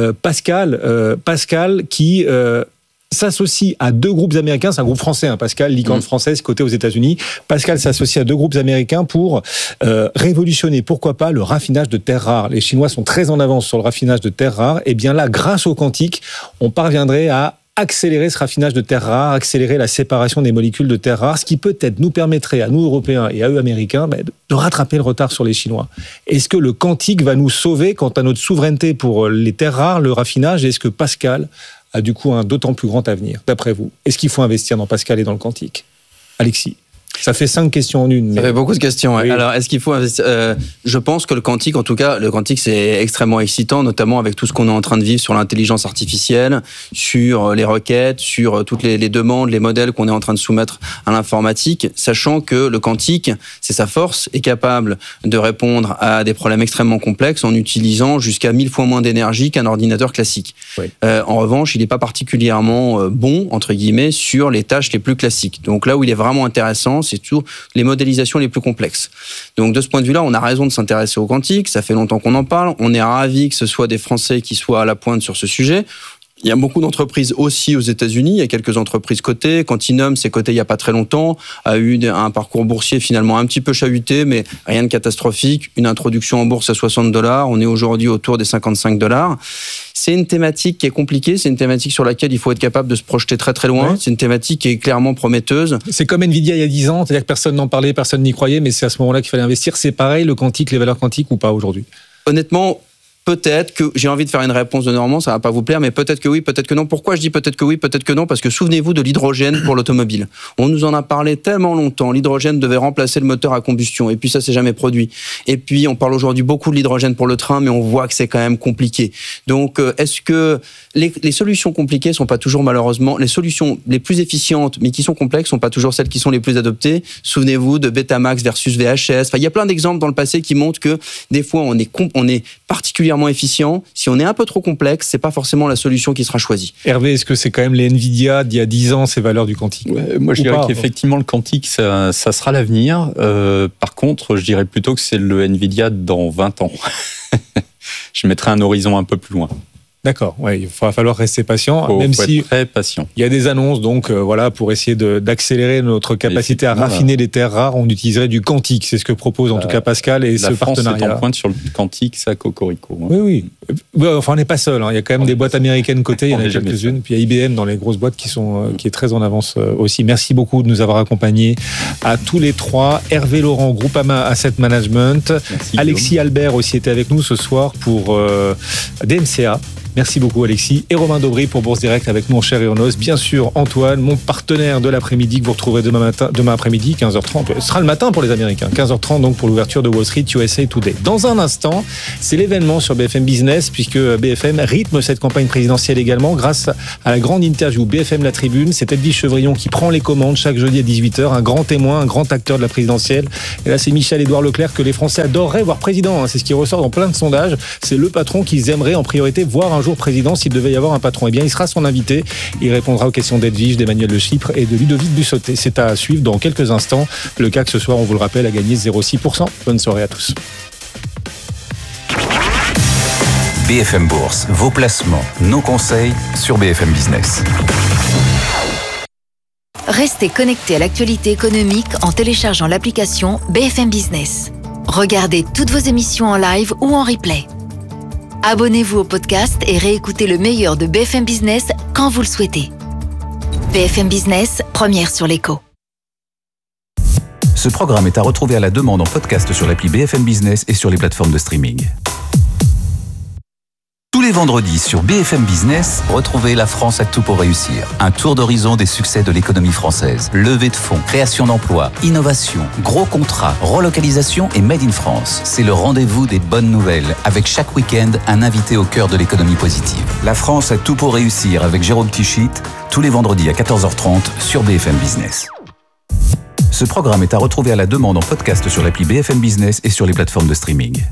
Pascal qui s'associe à 2 groupes américains, c'est un groupe français, Pascal, licorne française, côté aux États-Unis. Pascal s'associe à 2 groupes américains pour révolutionner, pourquoi pas, le raffinage de terres rares. Les Chinois sont très en avance sur le raffinage de terres rares. Et bien là, grâce au quantique, on parviendrait à accélérer ce raffinage de terres rares, accélérer la séparation des molécules de terres rares, ce qui peut-être nous permettrait, à nous Européens et à eux Américains, de rattraper le retard sur les Chinois. Est-ce que le quantique va nous sauver quant à notre souveraineté pour les terres rares, le raffinage ? Et est-ce que Pascal a du coup un d'autant plus grand avenir, d'après vous ? Est-ce qu'il faut investir dans Pascal et dans le quantique ? Alexis ? Ça fait 5 questions en une. Ça fait beaucoup de questions. Ouais. Oui. Alors, est-ce qu'il faut investir ? Je pense que le quantique, en tout cas, le quantique, c'est extrêmement excitant, notamment avec tout ce qu'on est en train de vivre sur l'intelligence artificielle, sur les requêtes, sur toutes les demandes, les modèles qu'on est en train de soumettre à l'informatique, sachant que le quantique, c'est sa force, est capable de répondre à des problèmes extrêmement complexes en utilisant jusqu'à 1000 fois moins d'énergie qu'un ordinateur classique. Oui. En revanche, il n'est pas particulièrement bon, entre guillemets, sur les tâches les plus classiques. Donc là où il est vraiment intéressant, c'est toujours les modélisations les plus complexes. Donc de ce point de vue-là, on a raison de s'intéresser au quantique, ça fait longtemps qu'on en parle, on est ravis que ce soit des Français qui soient à la pointe sur ce sujet. Il y a beaucoup d'entreprises aussi aux États-Unis, il y a quelques entreprises cotées. Quantinuum, c'est coté il n'y a pas très longtemps, a eu un parcours boursier finalement un petit peu chahuté, mais rien de catastrophique. Une introduction en bourse à $60, on est aujourd'hui autour des $55. C'est une thématique qui est compliquée, c'est une thématique sur laquelle il faut être capable de se projeter très très loin. Ouais. C'est une thématique qui est clairement prometteuse. C'est comme Nvidia il y a 10 ans, c'est-à-dire que personne n'en parlait, personne n'y croyait, mais c'est à ce moment-là qu'il fallait investir. C'est pareil, le quantique, les valeurs quantiques ou pas aujourd'hui ? Honnêtement, peut-être que, j'ai envie de faire une réponse de Normand, ça va pas vous plaire, mais peut-être que oui, peut-être que non. Pourquoi je dis peut-être que oui, peut-être que non ? Parce que souvenez-vous de l'hydrogène pour l'automobile. On nous en a parlé tellement longtemps. L'hydrogène devait remplacer le moteur à combustion. Et puis ça s'est jamais produit. Et puis on parle aujourd'hui beaucoup de l'hydrogène pour le train, mais on voit que c'est quand même compliqué. Donc est-ce que les solutions compliquées sont pas toujours malheureusement, les solutions les plus efficientes, mais qui sont complexes, sont pas toujours celles qui sont les plus adoptées ? Souvenez-vous de Betamax versus VHS. Enfin, il y a plein d'exemples dans le passé qui montrent que des fois on est particulièrement efficient. Si on est un peu trop complexe, c'est pas forcément la solution qui sera choisie. Hervé, est-ce que c'est quand même les Nvidia d'il y a 10 ans, ces valeurs du quantique? Moi, je dirais qu'effectivement, le quantique, ça sera l'avenir. Par contre, je dirais plutôt que c'est le Nvidia dans 20 ans. Je mettrais un horizon un peu plus loin. D'accord, il va falloir rester patient, même faut si être très patient. Il y a des annonces, donc pour essayer d'accélérer notre capacité à raffiner les terres rares, on utiliserait du quantique. C'est ce que propose en tout cas Pascal et ce partenariat. La France est en pointe sur le quantique, ça cocorico. Oui. Enfin, on n'est pas seul. Il y a quand même des boîtes américaines cotées, il y en a quelques-unes. Puis il y a IBM dans les grosses boîtes qui est très en avance aussi. Merci beaucoup de nous avoir accompagnés à tous les trois. Hervé Laurent, Groupama Asset Management. Merci, Alexis Guillaume. Albert aussi était avec nous ce soir pour DMCA. Merci beaucoup Alexis. Et Romain Daubry pour Bourse Direct avec nous en chair et en os. Bien sûr Antoine, mon partenaire de l'après-midi que vous retrouverez demain après-midi, 15h30. Ce sera le matin pour les Américains, 15h30 donc pour l'ouverture de Wall Street USA Today. Dans un instant, c'est l'événement sur BFM Business puisque BFM rythme cette campagne présidentielle également grâce à la grande interview BFM La Tribune. C'est Edwige Chevrillon qui prend les commandes chaque jeudi à 18h, un grand témoin, un grand acteur de la présidentielle. Et là c'est Michel-Édouard Leclerc que les Français adoreraient voir président. C'est ce qui ressort dans plein de sondages. C'est le patron qu'ils aimeraient en priorité voir un jour président s'il devait y avoir un patron. Eh bien, il sera son invité. Il répondra aux questions d'Edwige, d'Emmanuel Le Chypre et de Ludovic Bussoté. C'est à suivre dans quelques instants. Le CAC ce soir, on vous le rappelle, a gagné 0,6%. Bonne soirée à tous. BFM Bourse, vos placements, nos conseils sur BFM Business. Restez connectés à l'actualité économique en téléchargeant l'application BFM Business. Regardez toutes vos émissions en live ou en replay. Abonnez-vous au podcast et réécoutez le meilleur de BFM Business quand vous le souhaitez. BFM Business, première sur l'écho. Ce programme est à retrouver à la demande en podcast sur l'appli BFM Business et sur les plateformes de streaming. Tous les vendredis sur BFM Business, retrouvez La France a tout pour réussir. Un tour d'horizon des succès de l'économie française. Levée de fonds, création d'emplois, innovation, gros contrats, relocalisation et Made in France. C'est le rendez-vous des bonnes nouvelles, avec chaque week-end un invité au cœur de l'économie positive. La France a tout pour réussir avec Jérôme Tichit, tous les vendredis à 14h30 sur BFM Business. Ce programme est à retrouver à la demande en podcast sur l'appli BFM Business et sur les plateformes de streaming.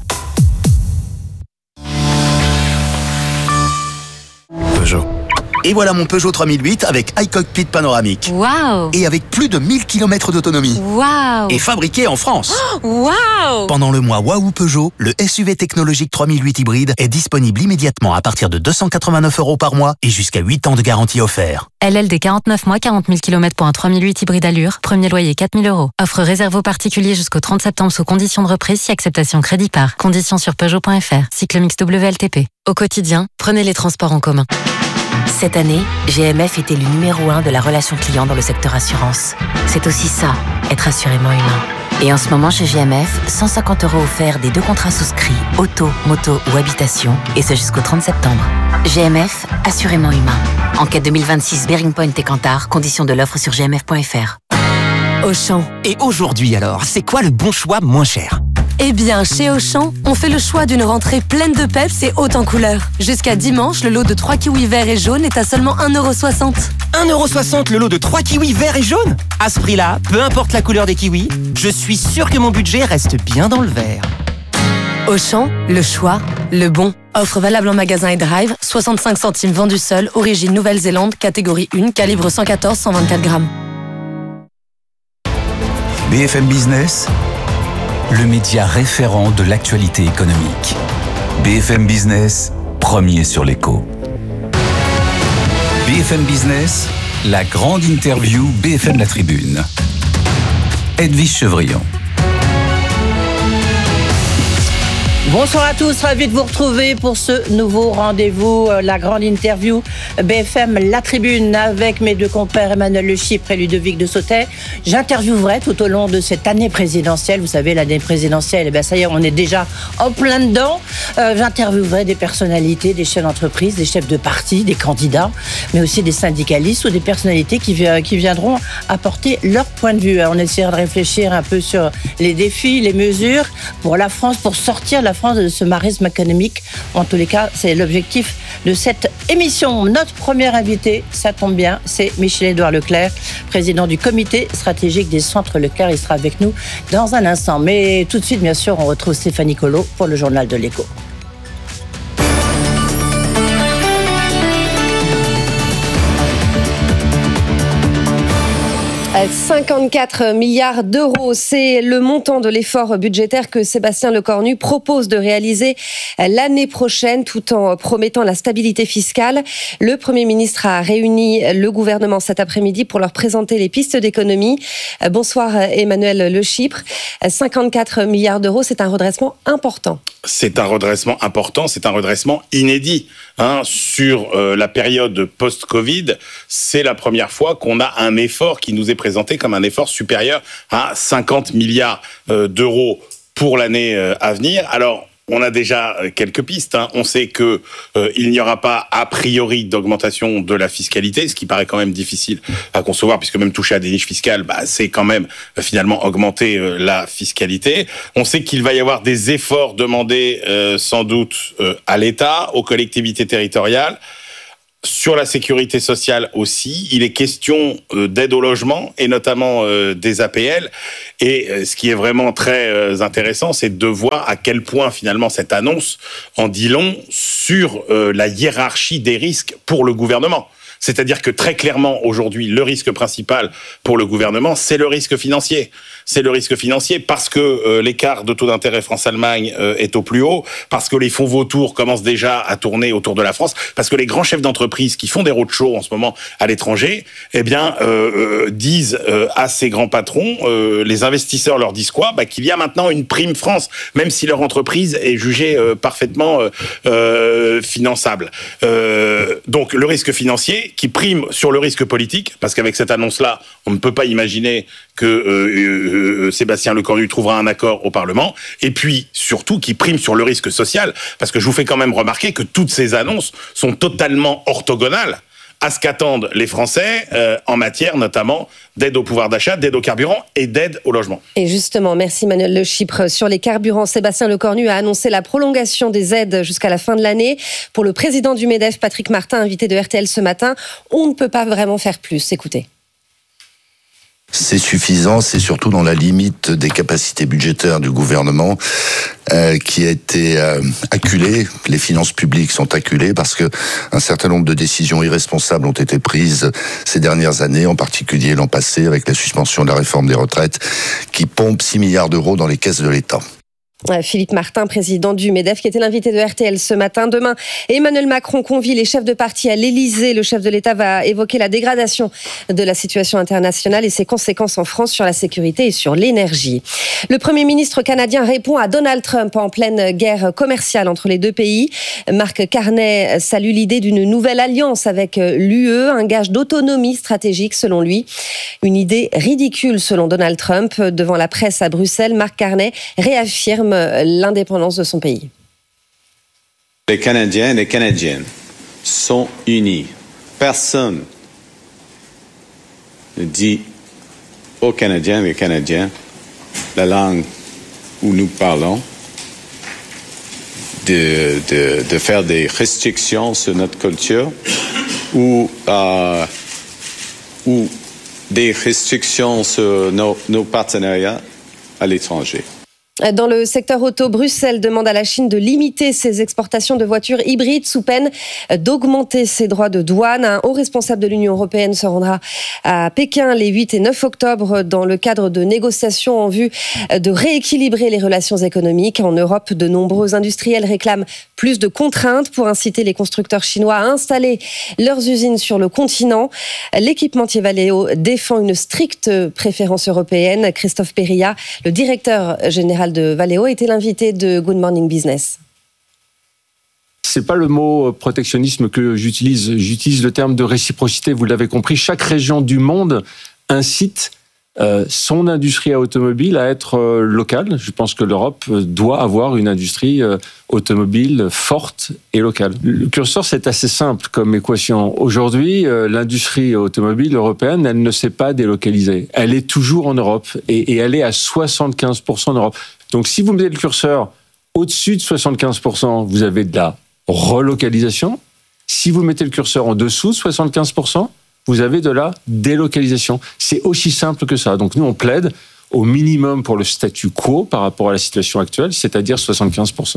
Peugeot. Et voilà mon Peugeot 3008 avec iCockpit panoramique. Waouh! Et avec plus de 1000 km d'autonomie. Waouh! Et fabriqué en France. Waouh! Pendant le mois Waouh Peugeot, le SUV technologique 3008 hybride est disponible immédiatement à partir de 289 € par mois et jusqu'à 8 ans de garantie offert. LLD 49 mois, 40 000 km pour un 3008 hybride Allure. Premier loyer 4 000 €. Offre réservée aux particuliers jusqu'au 30 septembre sous conditions de reprise si acceptation crédit par. Conditions sur Peugeot.fr. Cycle mix WLTP. Au quotidien, prenez les transports en commun. Cette année, GMF était le numéro 1 de la relation client dans le secteur assurance. C'est aussi ça, être assurément humain. Et en ce moment chez GMF, 150 € offerts des 2 contrats souscrits, auto, moto ou habitation, et ce jusqu'au 30 septembre. GMF, assurément humain. Enquête 2026 Bearing Point et Kantar, conditions de l'offre sur gmf.fr. Auchan. Et aujourd'hui alors, c'est quoi le bon choix moins cher ? Eh bien, chez Auchan, on fait le choix d'une rentrée pleine de peps et haute en couleurs. Jusqu'à dimanche, le lot de 3 kiwis verts et jaunes est à seulement 1,60 €. 1,60 € le lot de 3 kiwis verts et jaunes ? À ce prix-là, peu importe la couleur des kiwis, je suis sûr que mon budget reste bien dans le vert. Auchan, le choix, le bon. Offre valable en magasin et drive, 65 centimes vendu seul, origine Nouvelle-Zélande, catégorie 1, calibre 114-124 grammes. BFM Business, le média référent de l'actualité économique. BFM Business, premier sur l'écho. BFM Business, la grande interview BFM La Tribune. Edwige Chevrillon. Bonsoir à tous, ravi de vous retrouver pour ce nouveau rendez-vous, la grande interview BFM La Tribune avec mes deux compères Emmanuel Le Chypre et Ludovic Bussoté. J'interviewerai tout au long de cette année présidentielle, vous savez l'année présidentielle, ça y est, on est déjà en plein dedans. J'interviewerai des personnalités, des chefs d'entreprise, des chefs de parti, des candidats, mais aussi des syndicalistes ou des personnalités qui viendront apporter leur point de vue. On essaiera de réfléchir un peu sur les défis, les mesures pour la France, pour sortir la France de ce maréisme économique. En tous les cas, c'est l'objectif de cette émission. Notre premier invité, ça tombe bien, c'est Michel-Édouard Leclerc, président du comité stratégique des centres Leclerc. Il sera avec nous dans un instant. Mais tout de suite, bien sûr, on retrouve Stéphanie Colo pour le journal de l'Écho. 54 milliards d'euros, c'est le montant de l'effort budgétaire que Sébastien Lecornu propose de réaliser l'année prochaine tout en promettant la stabilité fiscale. Le Premier ministre a réuni le gouvernement cet après-midi pour leur présenter les pistes d'économie. Bonsoir Emmanuel Le Chypre. 54 milliards d'euros, c'est un redressement important. C'est un redressement important, c'est un redressement inédit. Sur la période post-Covid, c'est la première fois qu'on a un effort qui nous est présenté comme un effort supérieur à 50 milliards d'euros pour l'année à venir. Alors, on a déjà quelques pistes. On sait que il n'y aura pas a priori d'augmentation de la fiscalité, ce qui paraît quand même difficile à concevoir, puisque même toucher à des niches fiscales, c'est quand même finalement augmenter la fiscalité. On sait qu'il va y avoir des efforts demandés sans doute à l'État, aux collectivités territoriales. Sur la sécurité sociale aussi, il est question d'aide au logement et notamment des APL. Et ce qui est vraiment très intéressant, c'est de voir à quel point finalement cette annonce en dit long sur la hiérarchie des risques pour le gouvernement. C'est-à-dire que très clairement, aujourd'hui, le risque principal pour le gouvernement, c'est le risque financier. C'est le risque financier parce que l'écart de taux d'intérêt France-Allemagne est au plus haut, parce que les fonds vautours commencent déjà à tourner autour de la France, parce que les grands chefs d'entreprise qui font des roadshows en ce moment à l'étranger, disent à ces grands patrons, les investisseurs leur disent quoi ? Qu'il y a maintenant une prime France, même si leur entreprise est jugée parfaitement finançable. Donc le risque financier qui prime sur le risque politique, parce qu'avec cette annonce-là, on ne peut pas imaginer que Sébastien Lecornu trouvera un accord au Parlement, et puis surtout qui prime sur le risque social, parce que je vous fais quand même remarquer que toutes ces annonces sont totalement orthogonales à ce qu'attendent les Français en matière notamment d'aide au pouvoir d'achat, d'aide au carburant et d'aide au logement. Et justement, merci Emmanuel Le Chypre. Sur les carburants, Sébastien Lecornu a annoncé la prolongation des aides jusqu'à la fin de l'année. Pour le président du MEDEF, Patrick Martin, invité de RTL ce matin, on ne peut pas vraiment faire plus. Écoutez. C'est suffisant, c'est surtout dans la limite des capacités budgétaires du gouvernement qui a été acculé. Les finances publiques sont acculées parce que un certain nombre de décisions irresponsables ont été prises ces dernières années, en particulier l'an passé avec la suspension de la réforme des retraites qui pompe 6 milliards d'euros dans les caisses de l'État. Philippe Martin, président du MEDEF, qui était l'invité de RTL ce matin. Demain, Emmanuel Macron convie les chefs de parti à l'Élysée. Le chef de l'État va évoquer la dégradation de la situation internationale et ses conséquences en France sur la sécurité et sur l'énergie. Le Premier ministre canadien répond à Donald Trump en pleine guerre commerciale entre les deux pays. Marc Carney salue l'idée d'une nouvelle alliance avec l'UE, un gage d'autonomie stratégique selon lui. Une idée ridicule selon Donald Trump. Devant la presse à Bruxelles, Marc Carney réaffirme l'indépendance de son pays. Les Canadiens et les Canadiennes sont unis. Personne ne dit aux Canadiens et aux Canadiens la langue où nous parlons de faire des restrictions sur notre culture ou des restrictions sur nos partenariats à l'étranger. Dans le secteur auto, Bruxelles demande à la Chine de limiter ses exportations de voitures hybrides sous peine d'augmenter ses droits de douane. Un haut responsable de l'Union européenne se rendra à Pékin les 8 et 9 octobre dans le cadre de négociations en vue de rééquilibrer les relations économiques. En Europe, de nombreux industriels réclament plus de contraintes pour inciter les constructeurs chinois à installer leurs usines sur le continent. L'équipementier Valeo défend une stricte préférence européenne. Christophe Périllat, le directeur général de Valeo, était l'invité de Good Morning Business. C'est pas le mot protectionnisme que j'utilise. J'utilise le terme de réciprocité. Vous l'avez compris, chaque région du monde incite son industrie automobile à être locale. Je pense que l'Europe doit avoir une industrie automobile forte et locale. Le curseur, c'est assez simple comme équation. Aujourd'hui, l'industrie automobile européenne, elle ne s'est pas délocalisée. Elle est toujours en Europe et elle est à 75% en Europe. Donc si vous mettez le curseur au-dessus de 75%, vous avez de la relocalisation. Si vous mettez le curseur en dessous de 75%, vous avez de la délocalisation. C'est aussi simple que ça. Donc nous, on plaide au minimum pour le statu quo par rapport à la situation actuelle, c'est-à-dire 75%.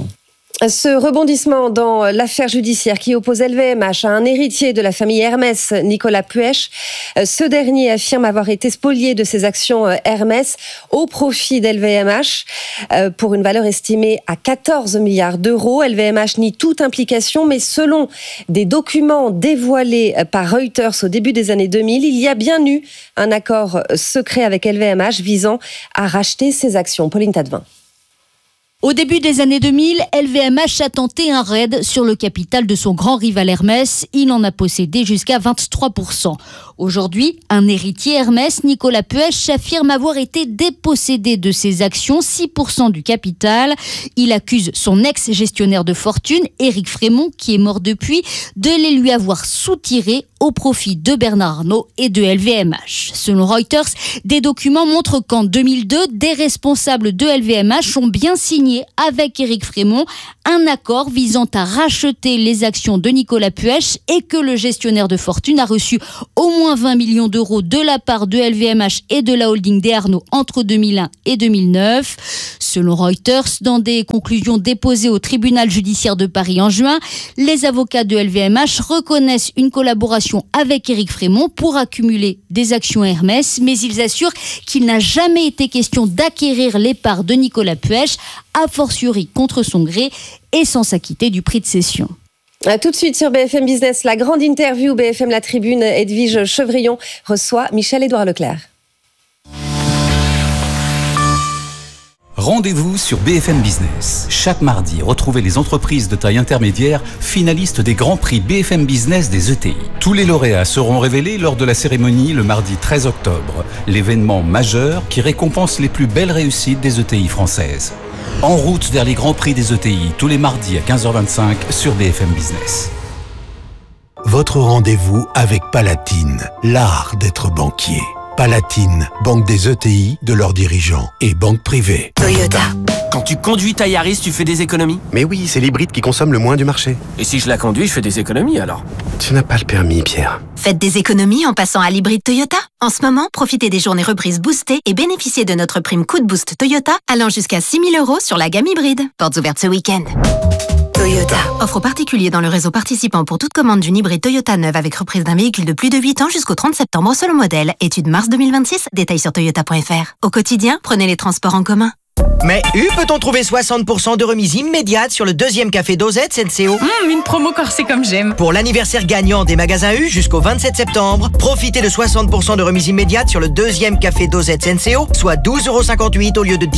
Ce rebondissement dans l'affaire judiciaire qui oppose LVMH à un héritier de la famille Hermès, Nicolas Puech. Ce dernier affirme avoir été spolié de ses actions Hermès au profit d'LVMH pour une valeur estimée à 14 milliards d'euros. LVMH nie toute implication, mais selon des documents dévoilés par Reuters au début des années 2000, il y a bien eu un accord secret avec LVMH visant à racheter ses actions. Pauline Tadevin. Au début des années 2000, LVMH a tenté un raid sur le capital de son grand rival Hermès. Il en a possédé jusqu'à 23%. Aujourd'hui, un héritier Hermès, Nicolas Puech, affirme avoir été dépossédé de ses actions, 6% du capital. Il accuse son ex-gestionnaire de fortune, Éric Frémont, qui est mort depuis, de les lui avoir soutirés au profit de Bernard Arnault et de LVMH. Selon Reuters, des documents montrent qu'en 2002, des responsables de LVMH ont bien signé avec Éric Frémont un accord visant à racheter les actions de Nicolas Puech et que le gestionnaire de fortune a reçu au moins 20 millions d'euros de la part de LVMH et de la holding des Arnault entre 2001 et 2009. Selon Reuters, dans des conclusions déposées au tribunal judiciaire de Paris en juin, les avocats de LVMH reconnaissent une collaboration avec Éric Frémont pour accumuler des actions Hermès, mais ils assurent qu'il n'a jamais été question d'acquérir les parts de Nicolas Puech, a fortiori contre son gré et sans s'acquitter du prix de cession. Tout de suite sur BFM Business, la grande interview BFM La Tribune. Edwige Chevrillon reçoit Michel-Édouard Leclerc. Rendez-vous sur BFM Business. Chaque mardi, retrouvez les entreprises de taille intermédiaire finalistes des grands prix BFM Business des ETI. Tous les lauréats seront révélés lors de la cérémonie le mardi 13 octobre, l'événement majeur qui récompense les plus belles réussites des ETI françaises. En route vers les grands prix des ETI, tous les mardis à 15h25 sur BFM Business. Votre rendez-vous avec Palatine, l'art d'être banquier. Palatine, banque des ETI, de leurs dirigeants et banque privée. Toyota. Quand tu conduis ta Yaris, tu fais des économies? Mais oui, c'est l'hybride qui consomme le moins du marché. Et si je la conduis, je fais des économies alors? Tu n'as pas le permis, Pierre. Faites des économies en passant à l'hybride Toyota. En ce moment, profitez des journées reprises boostées et bénéficiez de notre prime Coup de Boost Toyota allant jusqu'à 6 000 € sur la gamme hybride. Portes ouvertes ce week-end. Toyota. Offre aux particuliers dans le réseau participant pour toute commande d'une hybride Toyota neuve avec reprise d'un véhicule de plus de 8 ans jusqu'au 30 septembre selon modèle. Étude mars 2026. Détails sur toyota.fr. Au quotidien, prenez les transports en commun. Mais peut-on trouver 60% de remise immédiate sur le deuxième café Dosette Senseo? Une promo corsée comme j'aime. Pour l'anniversaire gagnant des magasins U jusqu'au 27 septembre, profitez de 60% de remise immédiate sur le deuxième café Dosette Senseo, soit 12,58 € au lieu de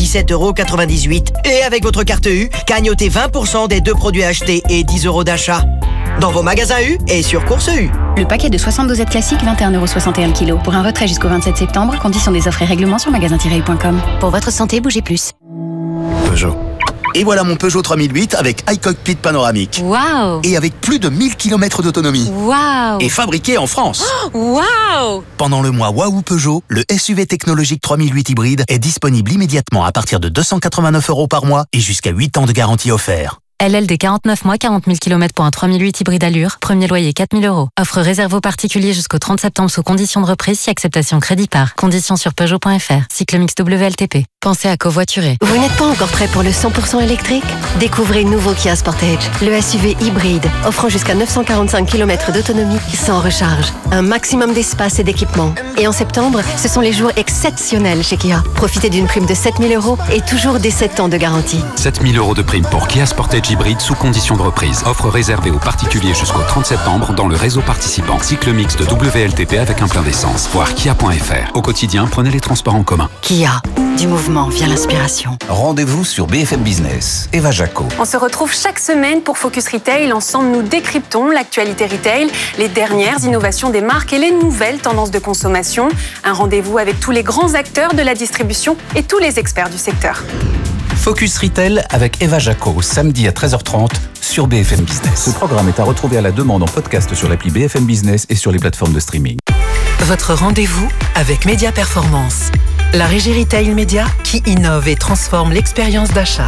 17,98 €. Et avec votre carte U, cagnotez 20% des 2 produits achetés et 10 € d'achat. Dans vos magasins U et sur Course U. Le paquet de 60 dosettes classiques, 21,61 € kg. Pour un retrait jusqu'au 27 septembre, conditions des offres et règlements sur magasin-u.com. Pour votre santé, bougez plus. Peugeot. Et voilà mon Peugeot 3008 avec iCockpit panoramique. Waouh! Et avec plus de 1000 km d'autonomie. Waouh! Et fabriqué en France. Waouh! Pendant le mois Waouh Peugeot, le SUV technologique 3008 hybride est disponible immédiatement à partir de 289 € par mois et jusqu'à 8 ans de garantie offert. LLD 49 mois, 40 000 km pour un 3008 hybride allure. Premier loyer 4 000 €. Offre réservée aux particuliers jusqu'au 30 septembre sous conditions de reprise si acceptation crédit par. Conditions sur Peugeot.fr. Cycle mix WLTP. Pensez à covoiturer. Vous n'êtes pas encore prêt pour le 100% électrique? Découvrez nouveau Kia Sportage, le SUV hybride, offrant jusqu'à 945 km d'autonomie sans recharge. Un maximum d'espace et d'équipement. Et en septembre, ce sont les jours exceptionnels chez Kia. Profitez d'une prime de 7 000 € et toujours des 7 ans de garantie. 7 000 € de prime pour Kia Sportage hybride sous condition de reprise. Offre réservée aux particuliers jusqu'au 30 septembre dans le réseau participant. Cycle mix de WLTP avec un plein d'essence. Voir kia.fr. Au quotidien, prenez les transports en commun. Kia, du mouvement vient l'inspiration. Rendez-vous sur BFM Business. Eva Jaco. On se retrouve chaque semaine pour Focus Retail. Ensemble, nous décryptons l'actualité retail, les dernières innovations des marques et les nouvelles tendances de consommation. Un rendez-vous avec tous les grands acteurs de la distribution et tous les experts du secteur. Focus Retail avec Eva Jaco, samedi à 13h30 sur BFM Business. Ce programme est à retrouver à la demande en podcast sur l'appli BFM Business et sur les plateformes de streaming. Votre rendez-vous avec Média Performance, la régie retail média qui innove et transforme l'expérience d'achat.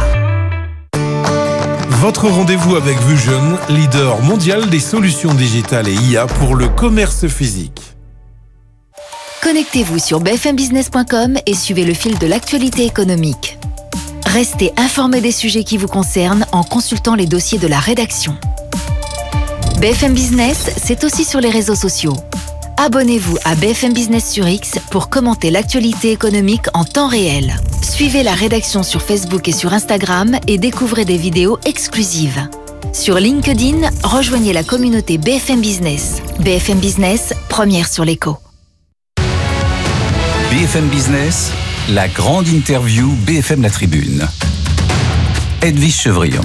Votre rendez-vous avec Vusion, leader mondial des solutions digitales et IA pour le commerce physique. Connectez-vous sur bfmbusiness.com et suivez le fil de l'actualité économique. Restez informés des sujets qui vous concernent en consultant les dossiers de la rédaction. BFM Business, c'est aussi sur les réseaux sociaux. Abonnez-vous à BFM Business sur X pour commenter l'actualité économique en temps réel. Suivez la rédaction sur Facebook et sur Instagram et découvrez des vidéos exclusives. Sur LinkedIn, rejoignez la communauté BFM Business. BFM Business, première sur l'écho. BFM Business, la grande interview BFM La Tribune. Edwige Chevrillon.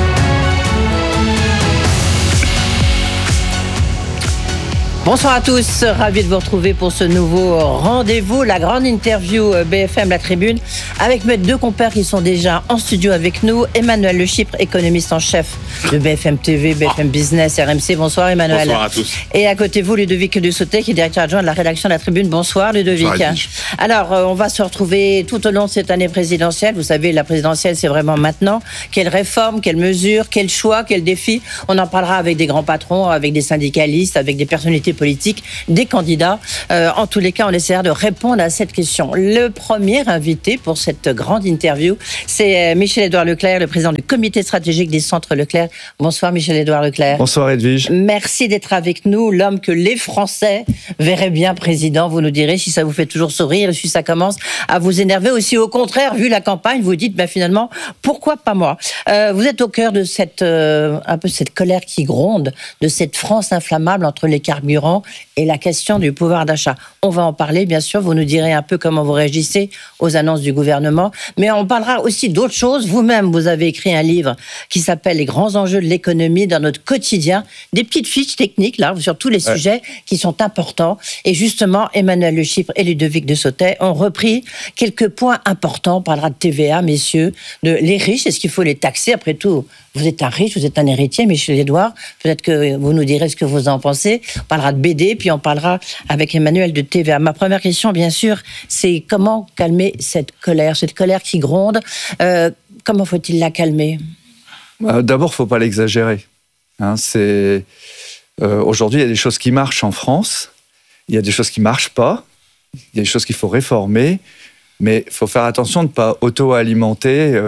Bonsoir à tous, ravi de vous retrouver pour ce nouveau rendez-vous, la grande interview BFM La Tribune, avec mes deux compères qui sont déjà en studio avec nous. Emmanuel Le Chypre, économiste en chef de BFM TV, BFM Business, RMC. Bonsoir Emmanuel. Bonsoir à tous. Et à côté de vous, Ludovic Dussotet, qui est directeur adjoint de la rédaction de La Tribune. Bonsoir Ludovic. Bonsoir, alors, on va se retrouver tout au long de cette année présidentielle. Vous savez, la présidentielle, c'est vraiment maintenant. Quelles réformes, quelles mesures, quels choix, quels défis? On en parlera avec des grands patrons, avec des syndicalistes, avec des personnalités politiques, des candidats. En tous les cas, on essaiera de répondre à cette question. Le premier invité pour cette grande interview, c'est Michel-Édouard Leclerc, le président du comité stratégique des centres Leclerc. Bonsoir Michel-Édouard Leclerc. Bonsoir Edwige. Merci d'être avec nous, l'homme que les Français verraient bien président. Vous nous direz si ça vous fait toujours sourire, si ça commence à vous énerver, ou si au contraire, vu la campagne, vous dites finalement, pourquoi pas moi? Vous êtes au cœur de cette un peu cette colère qui gronde, de cette France inflammable entre les carburants et la question du pouvoir d'achat. On va en parler, bien sûr. Vous nous direz un peu comment vous réagissez aux annonces du gouvernement. Mais on parlera aussi d'autres choses. Vous-même, vous avez écrit un livre qui s'appelle « Les grands enjeux de l'économie dans notre quotidien ». Des petites fiches techniques, là, sur tous les sujets qui sont importants. Et justement, Emmanuel Le Chypre et Ludovic Dussotet ont repris quelques points importants. On parlera de TVA, messieurs, de les riches. Est-ce qu'il faut les taxer? Après tout, vous êtes un riche, vous êtes un héritier, Michel-Édouard. Peut-être que vous nous direz ce que vous en pensez. On parlera de BD, puis on parlera avec Emmanuel de TVA. Ma première question, bien sûr, c'est comment calmer cette colère qui gronde. Comment faut-il la calmer? D'abord, il ne faut pas l'exagérer. Aujourd'hui, il y a des choses qui marchent en France, il y a des choses qui ne marchent pas, il y a des choses qu'il faut réformer, mais il faut faire attention de ne pas auto-alimenter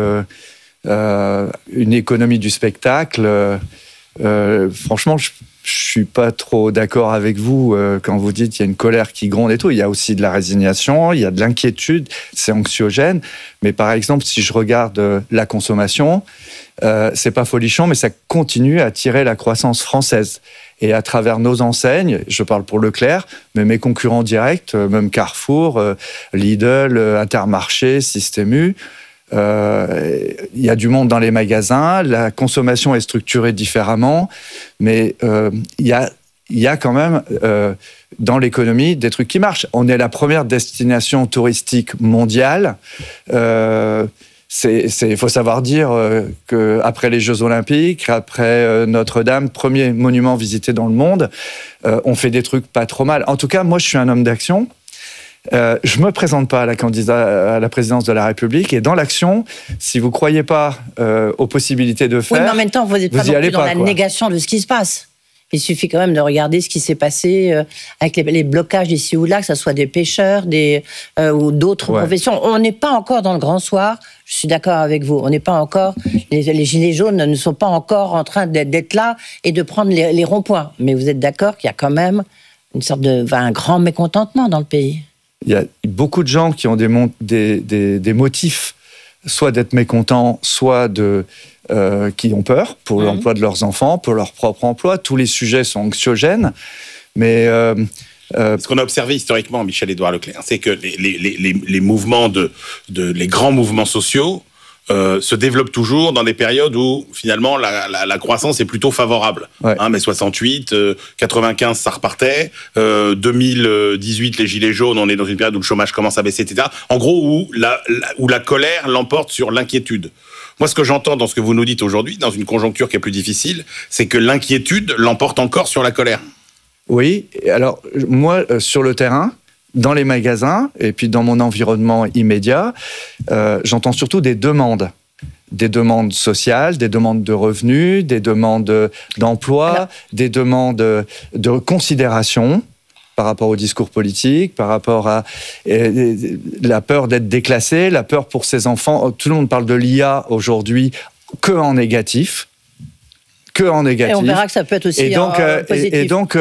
une économie du spectacle. Franchement, je suis pas trop d'accord avec vous quand vous dites qu'il y a une colère qui gronde et tout. Il y a aussi de la résignation, il y a de l'inquiétude, c'est anxiogène. Mais par exemple, si je regarde la consommation, c'est pas folichon, mais ça continue à tirer la croissance française. Et à travers nos enseignes, je parle pour Leclerc, mais mes concurrents directs, même Carrefour, Lidl, Intermarché, Système U, il y a du monde dans les magasins, la consommation est structurée différemment, mais il y a quand même dans l'économie des trucs qui marchent. On est la première destination touristique mondiale. Il faut savoir dire qu'après les Jeux Olympiques, après Notre-Dame, premier monument visité dans le monde, on fait des trucs pas trop mal. En tout cas, moi, je suis un homme d'action. Je ne me présente pas à la présidence de la République, et dans l'action, si vous ne croyez pas aux possibilités de faire, oui, mais en même temps, vous n'êtes pas non plus dans la négation de ce qui se passe. Il suffit quand même de regarder ce qui s'est passé avec les blocages ici ou là, que ce soit des pêcheurs ou d'autres professions. On n'est pas encore dans le grand soir, je suis d'accord avec vous. On n'est pas encore, les gilets jaunes ne sont pas encore en train d'être là et de prendre les ronds-points. Mais vous êtes d'accord qu'il y a quand même une sorte un grand mécontentement dans le pays? Il y a beaucoup de gens qui ont des motifs, soit d'être mécontents, soit qui ont peur pour l'emploi de leurs enfants, pour leur propre emploi. Tous les sujets sont anxiogènes, mais... Ce qu'on a observé historiquement, Michel-Édouard Leclerc, c'est que les mouvements les grands mouvements sociaux se développent toujours dans des périodes où finalement la croissance est plutôt favorable. Mais 68, 95, ça repartait. 2018, les gilets jaunes, on est dans une période où le chômage commence à baisser, etc. En gros, où la colère l'emporte sur l'inquiétude. Moi, ce que j'entends dans ce que vous nous dites aujourd'hui, dans une conjoncture qui est plus difficile, c'est que l'inquiétude l'emporte encore sur la colère. Oui, alors moi, sur le terrain, dans les magasins, et puis dans mon environnement immédiat, j'entends surtout des demandes. Des demandes sociales, des demandes de revenus, des demandes d'emploi, des demandes de considération. par rapport au discours politique, par rapport à la peur d'être déclassé, la peur pour ses enfants. Tout le monde parle de l'IA aujourd'hui que en négatif. Et on verra que ça peut être aussi positif. Et donc,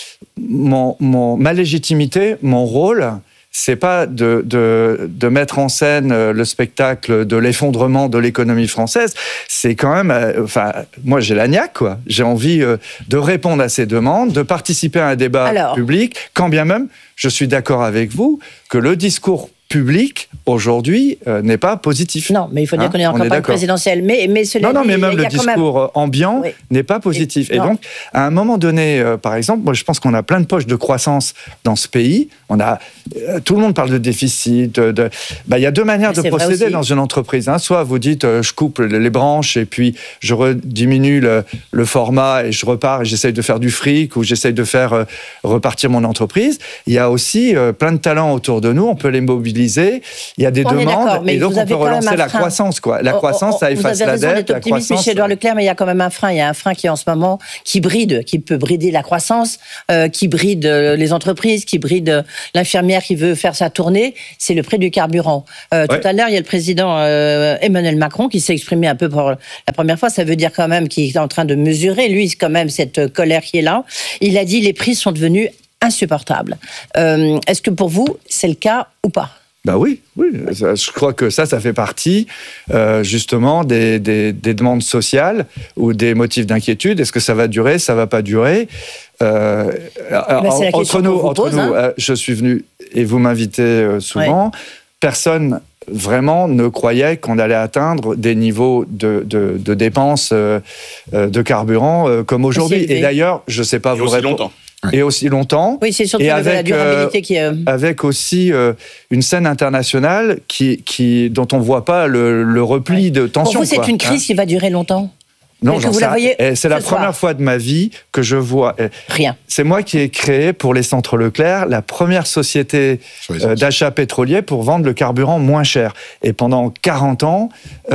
ma légitimité, mon rôle, c'est pas de mettre en scène le spectacle de l'effondrement de l'économie française. C'est quand même, moi j'ai la niaque, quoi. J'ai envie de répondre à ces demandes, de participer à un débat public, quand bien même je suis d'accord avec vous que le discours public aujourd'hui n'est pas positif. Non, mais il faut dire qu'on est en campagne présidentielle. Mais cela dit, mais même le discours ambiant n'est pas positif. Et donc, à un moment donné, par exemple, moi je pense qu'on a plein de poches de croissance dans ce pays. Tout le monde parle de déficit. Il y a deux manières de procéder dans une entreprise. Soit vous dites, je coupe les branches et puis je diminue le format et je repars et j'essaye de faire du fric ou j'essaye de faire repartir mon entreprise. Il y a aussi plein de talents autour de nous. On peut les mobiliser. Il y a des demandes et donc on peut relancer la croissance. La croissance, ça efface la dette. Vous avez raison d'être optimiste, Michel-Édouard Leclerc, mais il y a quand même un frein. Il y a un frein qui, en ce moment, qui peut brider la croissance, qui bride les entreprises, qui bride l'infirmière qui veut faire sa tournée. C'est le prix du carburant. Tout à l'heure, il y a le président Emmanuel Macron qui s'est exprimé un peu pour la première fois. Ça veut dire quand même qu'il est en train de mesurer, lui, quand même, cette colère qui est là. Il a dit les prix sont devenus insupportables. Est-ce que pour vous, c'est le cas ou pas ? Oui. Je crois que ça fait partie justement des demandes sociales ou des motifs d'inquiétude. Est-ce que ça va durer, ça va pas durer entre nous, je suis venu et vous m'invitez souvent. Personne vraiment ne croyait qu'on allait atteindre des niveaux de dépenses de carburant comme aujourd'hui. Et d'ailleurs, je ne sais pas vous répondre. Et aussi longtemps. Oui, c'est surtout la durabilité qui est... Avec aussi une scène internationale dont on ne voit pas le repli de tension. Pour vous, c'est une crise qui va durer longtemps ? Non, c'est la première fois de ma vie que je vois... Rien. C'est moi qui ai créé pour les centres Leclerc la première société d'achat pétrolier pour vendre le carburant moins cher. Et pendant 40 ans,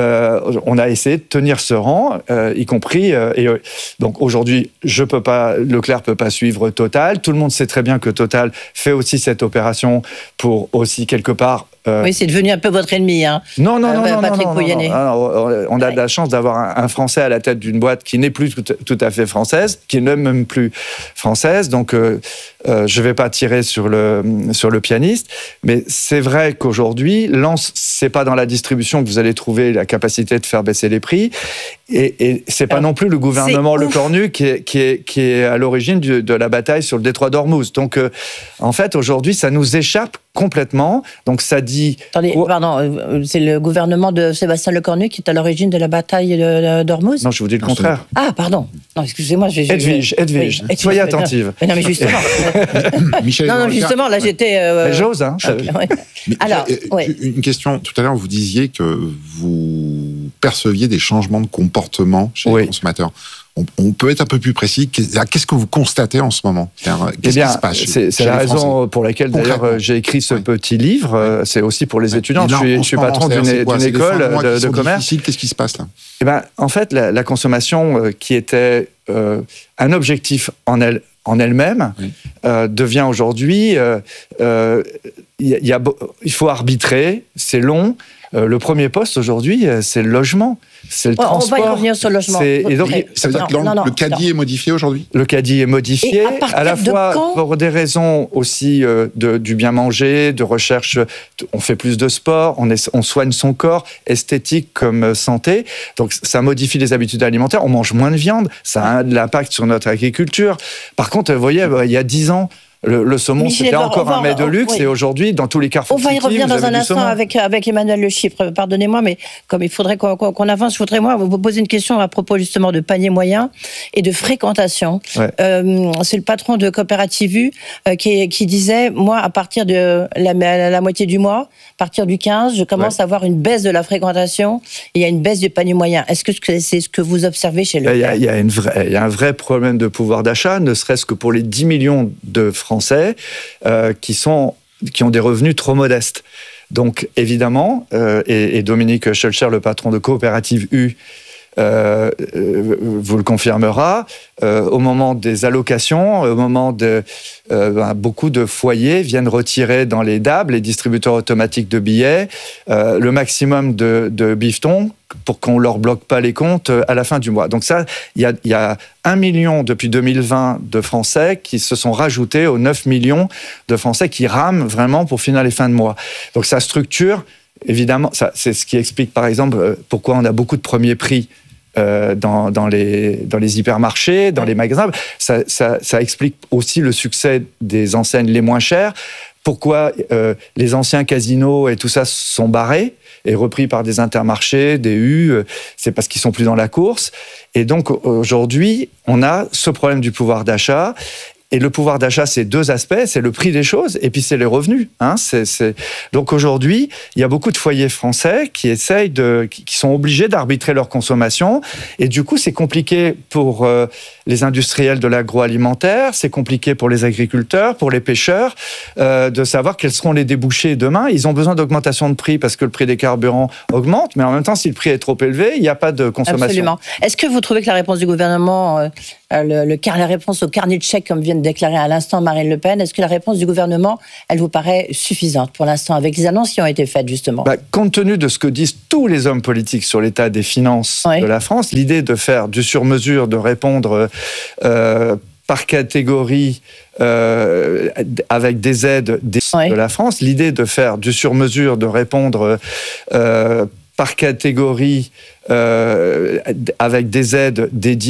on a essayé de tenir ce rang, y compris... donc aujourd'hui, Leclerc ne peut pas suivre Total. Tout le monde sait très bien que Total fait aussi cette opération pour aussi quelque part... Oui, c'est devenu un peu votre ennemi. Non, Patrick Pouyanné. On a de la chance d'avoir un Français à la tête d'une boîte qui n'est plus tout à fait française, qui n'est même plus française. Donc, je ne vais pas tirer sur le pianiste. Mais c'est vrai qu'aujourd'hui, c'est pas dans la distribution que vous allez trouver la capacité de faire baisser les prix. Et c'est pas non plus le gouvernement Lecornu qui est à l'origine de la bataille sur le détroit d'Ormuz. Donc, en fait, aujourd'hui, ça nous échappe complètement. Donc, ça dit... Attendez, pardon, c'est le gouvernement de Sébastien Lecornu qui est à l'origine de la bataille d'Ormuz ? Non, je vous dis le contraire. Ah, pardon. Non, excusez-moi. Edwige, soyez attentive. Non, mais justement. Michel, justement, là, j'étais... J'ose, hein. Alors, une question. Tout à l'heure, vous disiez que vous perceviez des changements de comportement chez les consommateurs. On peut être un peu plus précis. Qu'est-ce que vous constatez en ce moment ? Qu'est-ce qui se passe c'est la raison pour laquelle, d'ailleurs, j'ai écrit ce petit livre. C'est aussi pour les étudiants. Je suis patron d'une école de commerce. Qu'est-ce qui se passe là ? En fait, la consommation qui était un objectif en elle-même devient aujourd'hui... il faut arbitrer, c'est long. Le premier poste aujourd'hui, c'est le logement, c'est le transport. On va y revenir sur le logement. Ça veut dire que le caddie est modifié aujourd'hui ? Le caddie est modifié, à la fois pour des raisons aussi du bien manger, de recherche. On fait plus de sport, on soigne son corps, esthétique comme santé. Donc ça modifie les habitudes alimentaires. On mange moins de viande, ça a de l'impact sur notre agriculture. Par contre, vous voyez, il y a 10 ans, le saumon, c'était encore un mets de luxe, et aujourd'hui, dans tous les Carrefour City, on va y revenir dans un instant avec Emmanuel Le Chypre. Pardonnez-moi, mais comme il faudrait qu'on avance, je voudrais vous poser une question à propos justement de panier moyen et de fréquentation. C'est le patron de Coopérative U qui disait, moi, à partir de la moitié du mois, à partir du 15, je commence à avoir une baisse de la fréquentation et il y a une baisse du panier moyen. Est-ce que c'est ce que vous observez chez Leclerc ? Il y a un vrai problème de pouvoir d'achat, ne serait-ce que pour les 10 millions de Français qui ont des revenus trop modestes. Donc, évidemment, et Dominique Schulcher, le patron de Coopérative U, vous le confirmera, au moment des allocations, au moment de... beaucoup de foyers viennent retirer dans les DAB, les distributeurs automatiques de billets, le maximum de bifetons pour qu'on ne leur bloque pas les comptes à la fin du mois. Donc ça, il y a 1 million depuis 2020 de Français qui se sont rajoutés aux 9 millions de Français qui rament vraiment pour finir les fins de mois. Donc ça structure, évidemment, c'est ce qui explique par exemple pourquoi on a beaucoup de premiers prix dans les hypermarchés, dans les magasins. Ça explique aussi le succès des enseignes les moins chères. Pourquoi les anciens casinos et tout ça sont barrés et repris par des Intermarchés, des U, c'est parce qu'ils sont plus dans la course. Et donc aujourd'hui, on a ce problème du pouvoir d'achat. Et le pouvoir d'achat, c'est 2 aspects, c'est le prix des choses et puis c'est les revenus. Donc aujourd'hui, il y a beaucoup de foyers français qui sont obligés d'arbitrer leur consommation. Et du coup, c'est compliqué pour les industriels de l'agroalimentaire, c'est compliqué pour les agriculteurs, pour les pêcheurs, de savoir quels seront les débouchés demain. Ils ont besoin d'augmentation de prix parce que le prix des carburants augmente, mais en même temps, si le prix est trop élevé, il n'y a pas de consommation. Absolument. Est-ce que vous trouvez que la réponse du gouvernement, la réponse au carnet de chèques, comme vient de déclarer à l'instant Marine Le Pen, est-ce que la réponse du gouvernement, elle vous paraît suffisante pour l'instant, avec les annonces qui ont été faites, justement ? Compte tenu de ce que disent tous les hommes politiques sur l'état des finances de la France, l'idée de faire du sur-mesure, de répondre par catégorie avec des aides de la France, l'idée de faire du sur-mesure, de répondre par catégorie avec des aides dédiées